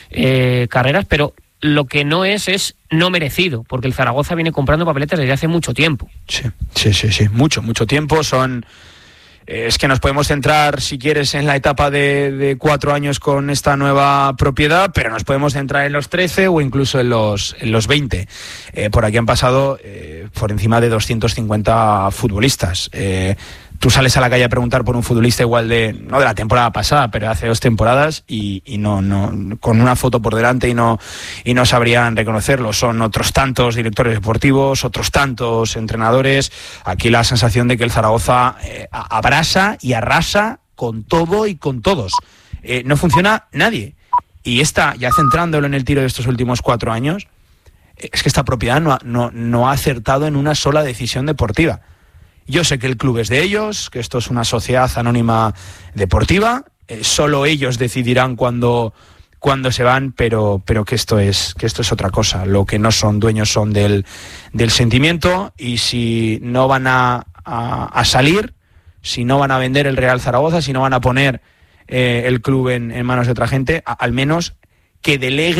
eh, Carreras, pero lo que no es es no merecido, porque el Zaragoza viene comprando papeletas desde hace mucho tiempo. Sí, sí, sí, sí, mucho, mucho tiempo. Son eh, es que nos podemos centrar, si quieres, en la etapa de, de cuatro años con esta nueva propiedad, pero nos podemos centrar en los trece o incluso en los, en los veinte. Eh, por aquí han pasado eh, por encima de doscientos cincuenta futbolistas. Eh, Tú sales a la calle a preguntar por un futbolista igual de, no de la temporada pasada, pero hace dos temporadas, y, y no, no, con una foto por delante, y no, y no sabrían reconocerlo. Son otros tantos directores deportivos, otros tantos entrenadores. Aquí la sensación de que el Zaragoza eh, abrasa y arrasa con todo y con todos. Eh, no funciona nadie. Y esta, ya centrándolo en el tiro de estos últimos cuatro años, es que esta propiedad no ha, no, no ha acertado en una sola decisión deportiva. Yo sé que el club es de ellos, que esto es una sociedad anónima deportiva, eh, solo ellos decidirán cuándo, cuándo se van, pero, pero que esto es, que esto es otra cosa. Lo que no son dueños son del, del sentimiento, y si no van a, a, a salir, si no van a vender el Real Zaragoza, si no van a poner eh, el club en, en manos de otra gente, a, al menos que deleguen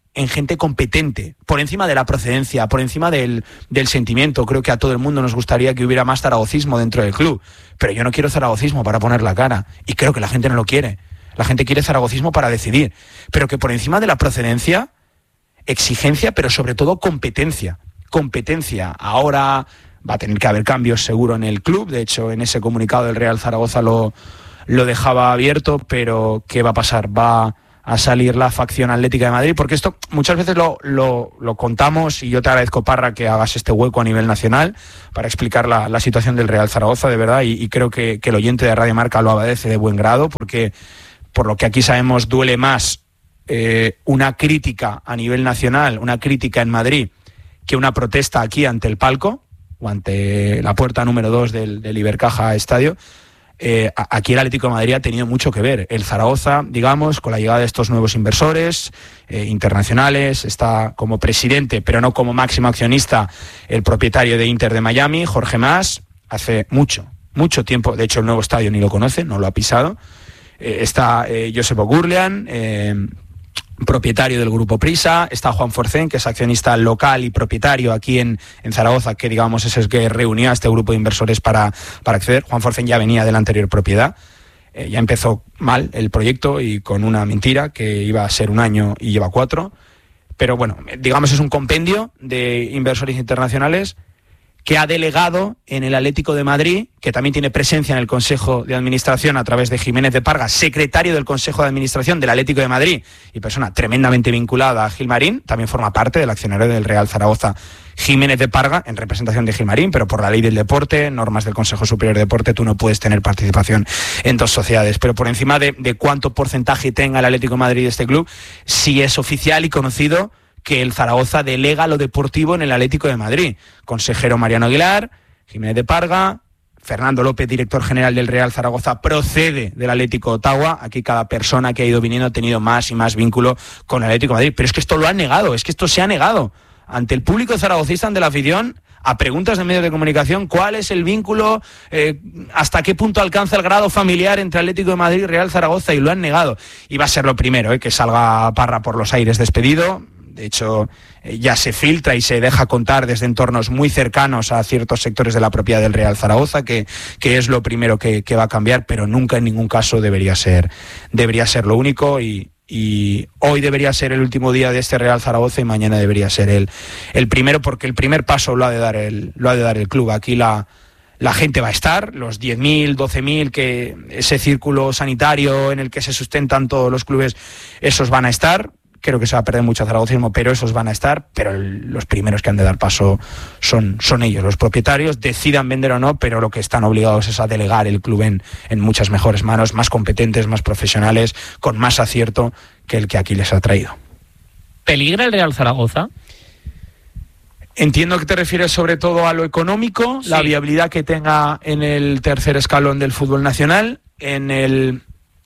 en gente competente, por encima de la procedencia, por encima del, del sentimiento. Creo que a todo el mundo nos gustaría que hubiera más zaragocismo dentro del club, pero yo no quiero zaragocismo para poner la cara, y creo que la gente no lo quiere. La gente quiere zaragocismo para decidir, pero que por encima de la procedencia, exigencia, pero sobre todo competencia. Competencia. Ahora va a tener que haber cambios seguro en el club, de hecho en ese comunicado del Real Zaragoza lo, lo dejaba abierto, pero ¿qué va a pasar? Va a salir la facción Atlética de Madrid, porque esto muchas veces lo, lo, lo contamos, y yo te agradezco, Parra, que hagas este hueco a nivel nacional para explicar la, la situación del Real Zaragoza, de verdad, y, y creo que, que el oyente de Radio Marca lo agradece de buen grado, porque por lo que aquí sabemos duele más eh, una crítica a nivel nacional, una crítica en Madrid, que una protesta aquí ante el palco, o ante la puerta número dos del, del Ibercaja Estadio. Eh, aquí el Atlético de Madrid ha tenido mucho que ver. El Zaragoza, digamos, con la llegada de estos nuevos inversores eh, internacionales, está como presidente, pero no como máximo accionista, el propietario de Inter de Miami, Jorge Mas, hace mucho, mucho tiempo, de hecho el nuevo estadio ni lo conoce, no lo ha pisado. Eh, está eh, Josep Ogurlian, eh, propietario del Grupo Prisa, está Juan Forcén, que es accionista local y propietario aquí en, en Zaragoza, que digamos es el que reunió a este grupo de inversores para, para acceder. Juan Forcén ya venía de la anterior propiedad, eh, ya empezó mal el proyecto y con una mentira que iba a ser un año y lleva cuatro, pero bueno, digamos es un compendio de inversores internacionales que ha delegado en el Atlético de Madrid, que también tiene presencia en el Consejo de Administración a través de Jiménez de Parga, secretario del Consejo de Administración del Atlético de Madrid y persona tremendamente vinculada a Gilmarín, también forma parte del accionario del Real Zaragoza, Jiménez de Parga, en representación de Gilmarín, pero por la ley del deporte, normas del Consejo Superior de Deporte, tú no puedes tener participación en dos sociedades. Pero por encima de, de cuánto porcentaje tenga el Atlético de Madrid de este club, sí es oficial y conocido que el Zaragoza delega lo deportivo en el Atlético de Madrid. Consejero Mariano Aguilar, Jiménez de Parga, Fernando López, director general del Real Zaragoza, procede del Atlético Ottawa. Aquí cada persona que ha ido viniendo ha tenido más y más vínculo con el Atlético de Madrid. Pero es que esto lo han negado, es que esto se ha negado ante el público zaragocista, ante la afición, a preguntas de medios de comunicación, ¿cuál es el vínculo, eh, hasta qué punto alcanza el grado familiar entre Atlético de Madrid y Real Zaragoza? Y lo han negado. Y va a ser lo primero, eh, que salga Parra por los aires despedido. De hecho, eh, ya se filtra y se deja contar desde entornos muy cercanos a ciertos sectores de la propiedad del Real Zaragoza, que, que es lo primero que, que va a cambiar, pero nunca en ningún caso debería ser, debería ser lo único. Y, y hoy debería ser el último día de este Real Zaragoza y mañana debería ser el, el primero, porque el primer paso lo ha de dar el, lo ha de dar el club. Aquí la, la gente va a estar, los diez mil, doce mil, que ese círculo sanitario en el que se sustentan todos los clubes, esos van a estar. Creo que se va a perder mucho zaragocismo, pero esos van a estar, pero el, los primeros que han de dar paso son, son ellos, los propietarios, decidan vender o no, pero lo que están obligados es a delegar el club en, en muchas mejores manos, más competentes, más profesionales, con más acierto que el que aquí les ha traído. ¿Peligra el Real Zaragoza? Entiendo que te refieres sobre todo a lo económico, sí. La viabilidad que tenga en el tercer escalón del fútbol nacional, en el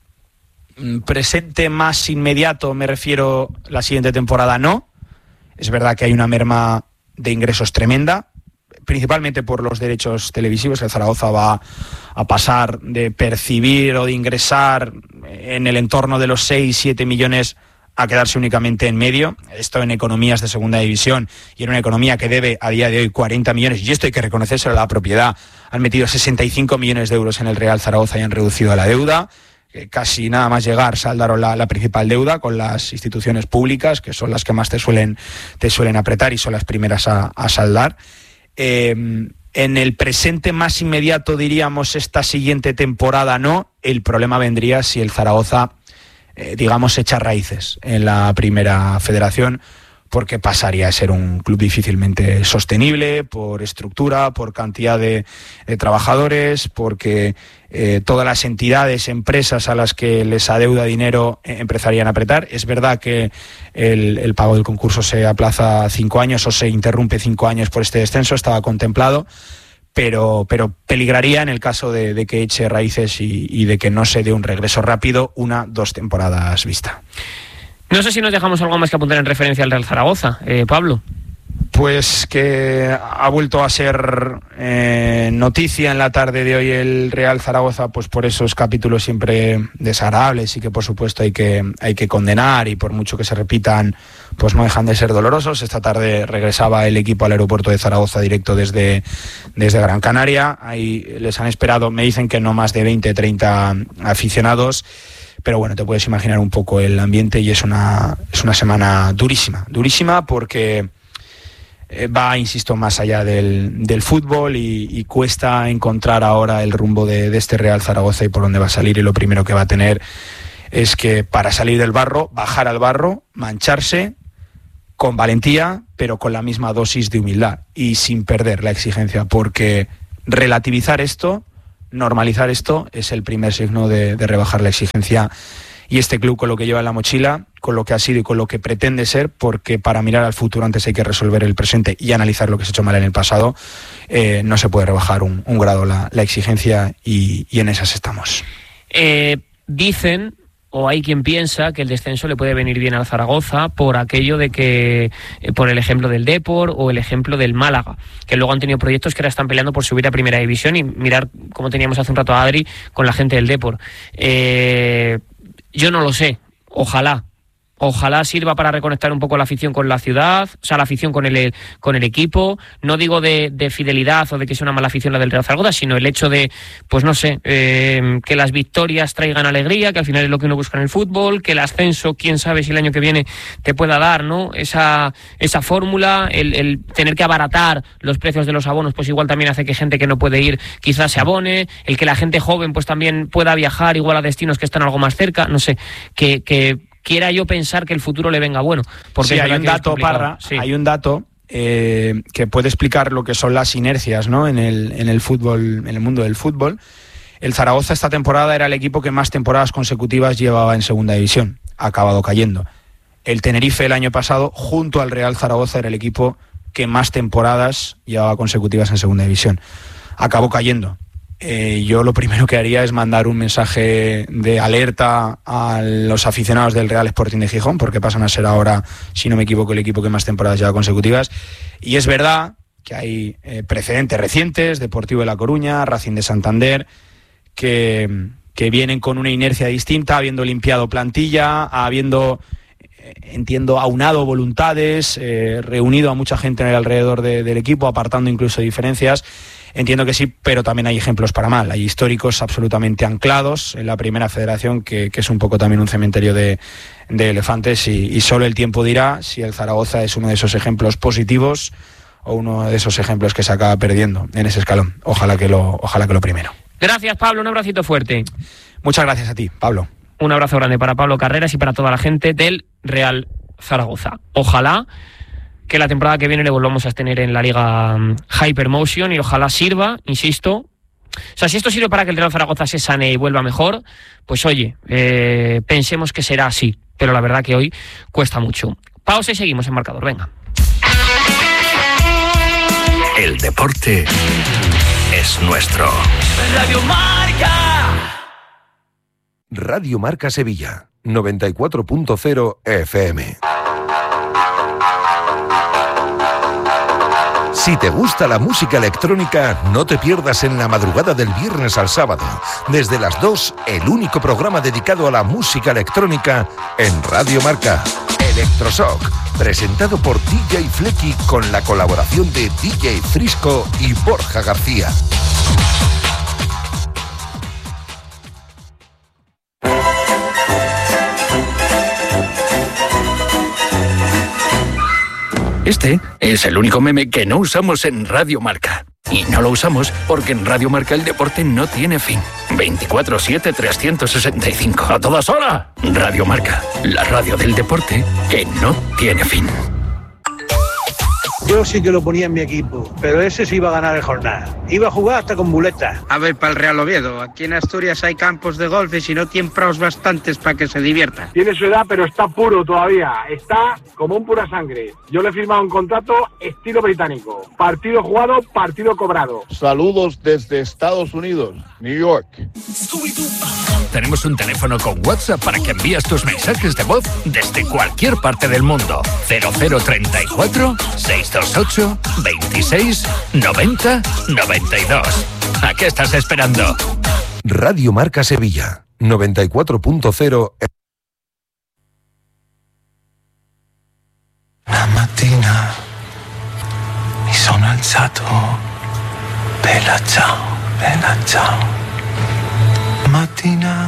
presente más inmediato, me refiero la siguiente temporada, no. Es verdad que hay una merma de ingresos tremenda, principalmente por los derechos televisivos. El Zaragoza va a pasar de percibir o de ingresar en el entorno de los seis siete millones a quedarse únicamente en medio. Esto en economías de segunda división y en una economía que debe a día de hoy cuarenta millones, y esto hay que reconocérselo a la propiedad. Han metido sesenta y cinco millones de euros en el Real Zaragoza y han reducido la deuda. Casi nada más llegar saldaron la, la principal deuda con las instituciones públicas, que son las que más te suelen, te suelen apretar y son las primeras a, a saldar. Eh, en el presente más inmediato, diríamos, esta siguiente temporada no. El problema vendría si el Zaragoza, eh, digamos, echa raíces en la primera federación, porque pasaría a ser un club difícilmente sostenible por estructura, por cantidad de, de trabajadores, porque eh, todas las entidades, empresas a las que les adeuda dinero eh, empezarían a apretar. Es verdad que el, el pago del concurso se aplaza cinco años o se interrumpe cinco años por este descenso, estaba contemplado, pero, pero peligraría en el caso de, de que eche raíces y, y de que no se dé un regreso rápido, una, dos temporadas vista. No sé si nos dejamos algo más que apuntar en referencia al Real Zaragoza, eh, Pablo. Pues que ha vuelto a ser eh, noticia en la tarde de hoy el Real Zaragoza, pues por esos capítulos siempre desagradables y que por supuesto hay que, hay que condenar, y por mucho que se repitan, pues no dejan de ser dolorosos. Esta tarde regresaba el equipo al aeropuerto de Zaragoza directo desde, desde Gran Canaria. Ahí les han esperado, me dicen que no más de veinte, treinta aficionados. Pero bueno, te puedes imaginar un poco el ambiente, y es una, es una semana durísima, durísima porque va, insisto, más allá del, del fútbol y, y cuesta encontrar ahora el rumbo de, de este Real Zaragoza y por dónde va a salir. Y lo primero que va a tener es que, para salir del barro, bajar al barro, mancharse con valentía, pero con la misma dosis de humildad y sin perder la exigencia, porque relativizar esto, normalizar esto, es el primer signo de, de rebajar la exigencia. Y este club, con lo que lleva en la mochila, con lo que ha sido y con lo que pretende ser, porque para mirar al futuro antes hay que resolver el presente y analizar lo que se ha hecho mal en el pasado, eh, no se puede rebajar un, un grado la, la exigencia, y, y en esas estamos. Eh, dicen, o hay quien piensa, que el descenso le puede venir bien al Zaragoza por aquello de que, eh, por el ejemplo del Depor o el ejemplo del Málaga, que luego han tenido proyectos que ahora están peleando por subir a Primera División, y mirar cómo teníamos hace un rato a Adri con la gente del Depor. Eh, yo no lo sé, ojalá. Ojalá sirva para reconectar un poco la afición con la ciudad, o sea, la afición con el, con el equipo. No digo de, de fidelidad o de que sea una mala afición la del Real Zaragoza, sino el hecho de, pues no sé, eh, que las victorias traigan alegría, que al final es lo que uno busca en el fútbol, que el ascenso, quién sabe si el año que viene te pueda dar, ¿no? Esa, esa fórmula, el, el tener que abaratar los precios de los abonos, pues igual también hace que gente que no puede ir quizás se abone, el que la gente joven pues también pueda viajar igual a destinos que están algo más cerca, no sé, que... que quiera yo pensar que el futuro le venga bueno. Porque sí, hay un dato, Parra, sí. hay un dato eh, que puede explicar lo que son las inercias, ¿no? en el, en el fútbol, en el mundo del fútbol. El Zaragoza esta temporada era el equipo que más temporadas consecutivas llevaba en segunda división. Ha acabado cayendo. El Tenerife el año pasado, junto al Real Zaragoza, era el equipo que más temporadas llevaba consecutivas en segunda división. Acabó cayendo. Eh, yo lo primero que haría es mandar un mensaje de alerta a los aficionados del Real Sporting de Gijón, porque pasan a ser ahora, si no me equivoco, el equipo que más temporadas lleva consecutivas. Y es verdad que hay eh, precedentes recientes, Deportivo de La Coruña, Racing de Santander, que, que vienen con una inercia distinta, habiendo limpiado plantilla, habiendo, eh, entiendo, aunado voluntades, eh, reunido a mucha gente en el alrededor de, del equipo, apartando incluso diferencias. Entiendo que sí, pero también hay ejemplos para mal. Hay históricos absolutamente anclados en la primera federación, que, que es un poco también un cementerio de, de elefantes, y, y solo el tiempo dirá si el Zaragoza es uno de esos ejemplos positivos o uno de esos ejemplos que se acaba perdiendo en ese escalón. Ojalá que lo, ojalá que lo primero. Gracias, Pablo. Un abracito fuerte. Muchas gracias a ti, Pablo. Un abrazo grande para Pablo Carreras y para toda la gente del Real Zaragoza. Ojalá que la temporada que viene le volvamos a tener en la Liga Hypermotion, y ojalá sirva, insisto, o sea, si esto sirve para que el Real Zaragoza se sane y vuelva mejor, pues oye, eh, pensemos que será así, pero la verdad que hoy cuesta mucho. Pausa y seguimos en marcador, venga. El deporte es nuestro. Radio Marca. Radio Marca Sevilla, noventa y cuatro punto cero F M. Si te gusta la música electrónica, no te pierdas en la madrugada del viernes al sábado, desde las dos, el único programa dedicado a la música electrónica en Radio Marca, Electroshock, presentado por D J Flecky con la colaboración de D J Frisco y Borja García. Este es el único meme que no usamos en Radio Marca. Y no lo usamos porque en Radio Marca el deporte no tiene fin. veinticuatro siete trescientos sesenta y cinco. ¡A todas horas! Radio Marca, la radio del deporte que no tiene fin. Yo sí que lo ponía en mi equipo, pero ese sí iba a ganar el jornal. Iba a jugar hasta con muletas. A ver, para el Real Oviedo, aquí en Asturias hay campos de golf y si no tienen praos bastantes para que se divierta. Tiene su edad, pero está puro todavía. Está como un pura sangre. Yo le he firmado un contrato estilo británico. Partido jugado, partido cobrado. Saludos desde Estados Unidos, New York. Tenemos un teléfono con WhatsApp para que envíes tus mensajes de voz desde cualquier parte del mundo. cero cero treinta y cuatro, seiscientos seiscientos ocho, veintiséis, noventa, noventa y dos. ¿A qué estás esperando? Radio Marca Sevilla, noventa y cuatro punto cero. La mattina mi sono alzato, bella ciao, bella ciao. Mattina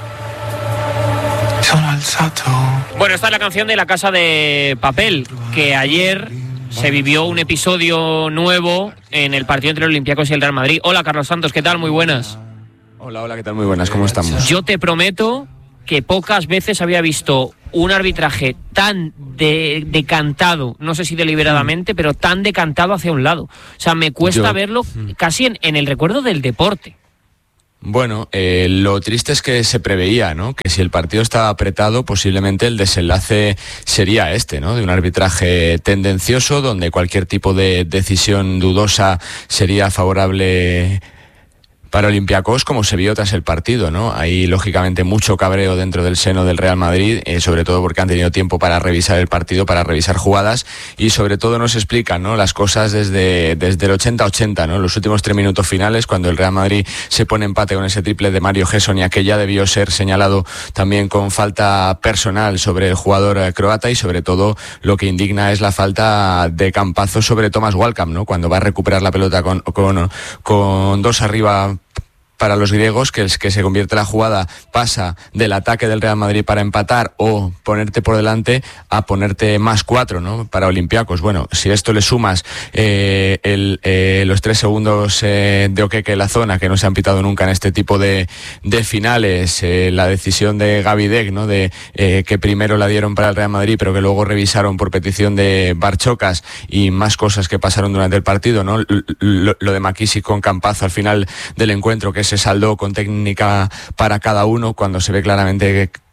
mi sono alzato. Bueno, esta es la canción de La Casa de Papel, que ayer se vivió un episodio nuevo en el partido entre el Olympiacos y el Real Madrid. Hola, Carlos Santos, ¿qué tal? Muy buenas. Hola, hola, ¿qué tal? Muy buenas, ¿cómo estamos? Yo te prometo que pocas veces había visto un arbitraje tan de, decantado, no sé si deliberadamente, pero tan decantado hacia un lado. O sea, me cuesta Yo... verlo casi en, en el recuerdo del deporte. Bueno, eh, lo triste es que se preveía, ¿no? Que si el partido estaba apretado, posiblemente el desenlace sería este, ¿no? De un arbitraje tendencioso, donde cualquier tipo de decisión dudosa sería favorable para Olympiacos, como se vio tras el partido, ¿no? Hay, lógicamente, mucho cabreo dentro del seno del Real Madrid, eh, sobre todo porque han tenido tiempo para revisar el partido, para revisar jugadas, y sobre todo nos explican, ¿no? Las cosas desde, desde el ochenta ochenta, ¿no? Los últimos tres minutos finales, cuando el Real Madrid se pone empate con ese triple de Mario Gesson, que ya debió ser señalado también con falta personal sobre el jugador eh, croata, y sobre todo lo que indigna es la falta de campazo sobre Thomas Walcott, ¿no? Cuando va a recuperar la pelota con, con, con dos arriba para los griegos, que el que se convierte la jugada pasa del ataque del Real Madrid para empatar o ponerte por delante a ponerte más cuatro, ¿no? Para Olympiacos. Bueno, si a esto le sumas eh, el, eh, los tres segundos eh, de Okeke en la zona, que no se han pitado nunca en este tipo de, de finales, eh, la decisión de Gavi Deck, ¿no? De eh, que primero la dieron para el Real Madrid, pero que luego revisaron por petición de Barchocas, y más cosas que pasaron durante el partido, ¿no? Lo, lo de McKissick con Campazo al final del encuentro, que es se saldó con técnica para cada uno, cuando se ve claramente que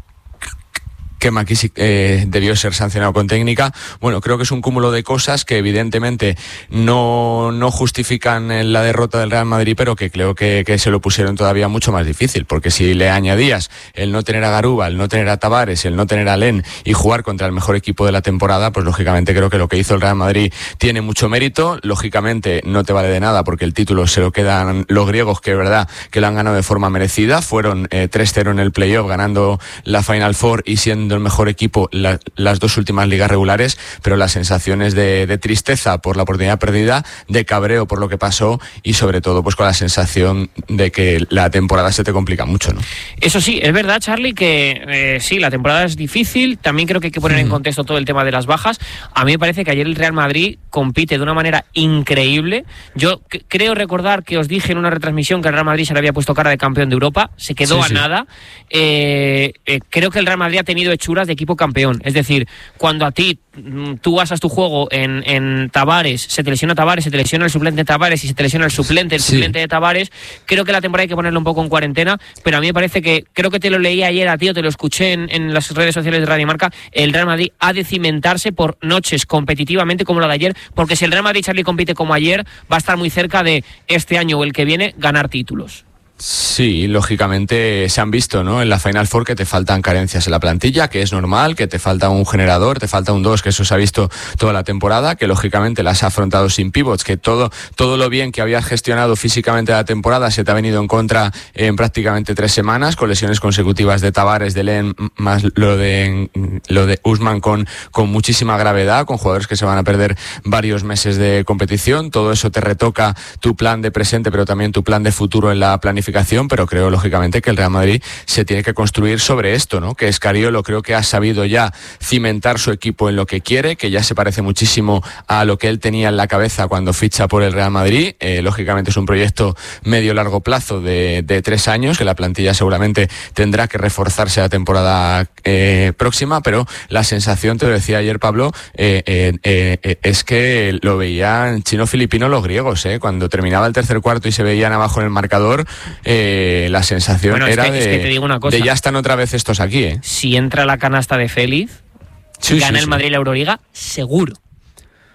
que McKissick eh, debió ser sancionado con técnica. Bueno, creo que es un cúmulo de cosas que evidentemente no, no justifican la derrota del Real Madrid, pero que creo que, que se lo pusieron todavía mucho más difícil, porque si le añadías el no tener a Garuba, el no tener a Tavares, el no tener a Len y jugar contra el mejor equipo de la temporada, pues lógicamente creo que lo que hizo el Real Madrid tiene mucho mérito. Lógicamente no te vale de nada porque el título se lo quedan los griegos, que es verdad que lo han ganado de forma merecida. Fueron eh, tres cero en el playoff, ganando la Final Four y siendo el mejor equipo la, las dos últimas ligas regulares, pero las sensaciones de, de tristeza por la oportunidad perdida, de cabreo por lo que pasó, y sobre todo pues con la sensación de que la temporada se te complica mucho, ¿no? Eso sí, es verdad, Charlie, que eh, sí, la temporada es difícil. También creo que hay que poner en contexto todo el tema de las bajas. A mí me parece que ayer el Real Madrid compite de una manera increíble. Yo c- creo recordar que os dije en una retransmisión que el Real Madrid se le había puesto cara de campeón de Europa, se quedó sí, a sí. nada. Eh, eh, creo que el Real Madrid ha tenido hechuras de equipo campeón. Es decir, cuando a ti tú basas tu juego en, en Tavares, se te lesiona Tavares, se te lesiona el suplente de Tavares y se te lesiona el suplente, el sí. suplente de Tavares, creo que la temporada hay que ponerlo un poco en cuarentena, pero a mí me parece que, creo que te lo leí ayer a ti o te lo escuché en, en las redes sociales de Radio Marca, el Real Madrid ha de cimentarse por noches competitivamente como la de ayer, porque si el Real Madrid, Charlie, compite como ayer, va a estar muy cerca de este año o el que viene ganar títulos. Sí, lógicamente se han visto, ¿no? En la Final Four que te faltan carencias en la plantilla, que es normal, que te falta un generador, te falta un dos, que eso se ha visto toda la temporada, que lógicamente las has afrontado sin pivots, que todo, todo lo bien que habías gestionado físicamente la temporada se te ha venido en contra en prácticamente tres semanas, con lesiones consecutivas de Tavares, de Len, más lo de lo de Usman con, con muchísima gravedad, con jugadores que se van a perder varios meses de competición. Todo eso te retoca tu plan de presente, pero también tu plan de futuro en la planificación. Pero creo lógicamente que el Real Madrid se tiene que construir sobre esto, ¿no? Que Scariolo creo que ha sabido ya cimentar su equipo en lo que quiere, que ya se parece muchísimo a lo que él tenía en la cabeza cuando ficha por el Real Madrid. Eh, lógicamente es un proyecto medio-largo plazo de, de tres años, que la plantilla seguramente tendrá que reforzarse la temporada eh, próxima, pero la sensación, te lo decía ayer Pablo, eh, eh, eh, es que lo veían chino-filipino los griegos, eh, cuando terminaba el tercer cuarto y se veían abajo en el marcador. Eh, la sensación bueno, era es que, de, es que te digo una cosa. De ya están otra vez estos aquí, ¿eh? Si entra la canasta de Félix, sí, gana sí, el Madrid sí. la Euroliga, seguro.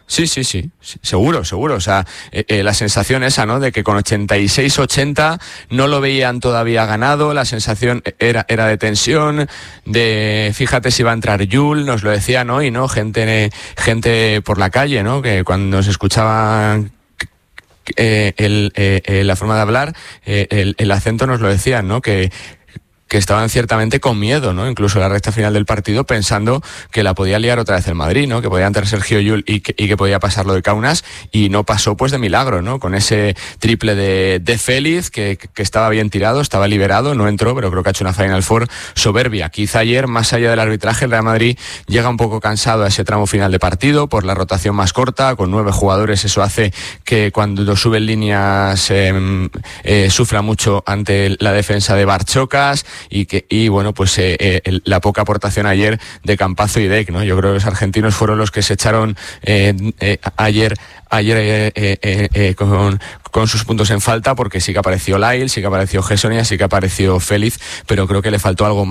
Sí, sí, sí, sí, seguro, seguro. O sea, eh, eh, la sensación esa, ¿no? De que con ochenta y seis ochenta no lo veían todavía ganado, la sensación era, era de tensión, de fíjate si va a entrar Yul, nos lo decían hoy, ¿no? Gente, gente por la calle, ¿no? Que cuando se escuchaban eh, el, eh, eh, la forma de hablar, eh, el, el acento nos lo decían, ¿no? Que que estaban ciertamente con miedo, ¿no? Incluso en la recta final del partido, pensando que la podía liar otra vez el Madrid, ¿no? Que podía entrar Sergio Llull y que, y que podía pasar lo de Kaunas, y no pasó pues de milagro, ¿no? Con ese triple de, de Félix, que, que estaba bien tirado, estaba liberado, no entró, pero creo que ha hecho una Final Four soberbia. Quizá ayer, más allá del arbitraje, el Real Madrid llega un poco cansado a ese tramo final de partido, por la rotación más corta, con nueve jugadores, eso hace que cuando suben líneas eh, eh, sufra mucho ante la defensa de Barchocas, y que y bueno pues eh, eh, la poca aportación ayer de Campazzo y Deck, ¿no? Yo creo que los argentinos fueron los que se echaron eh, eh, ayer ayer eh, eh, eh, con, con sus puntos en falta, porque sí que apareció Lyle, sí que apareció Gessonia, sí que apareció Félix, pero creo que le faltó algo más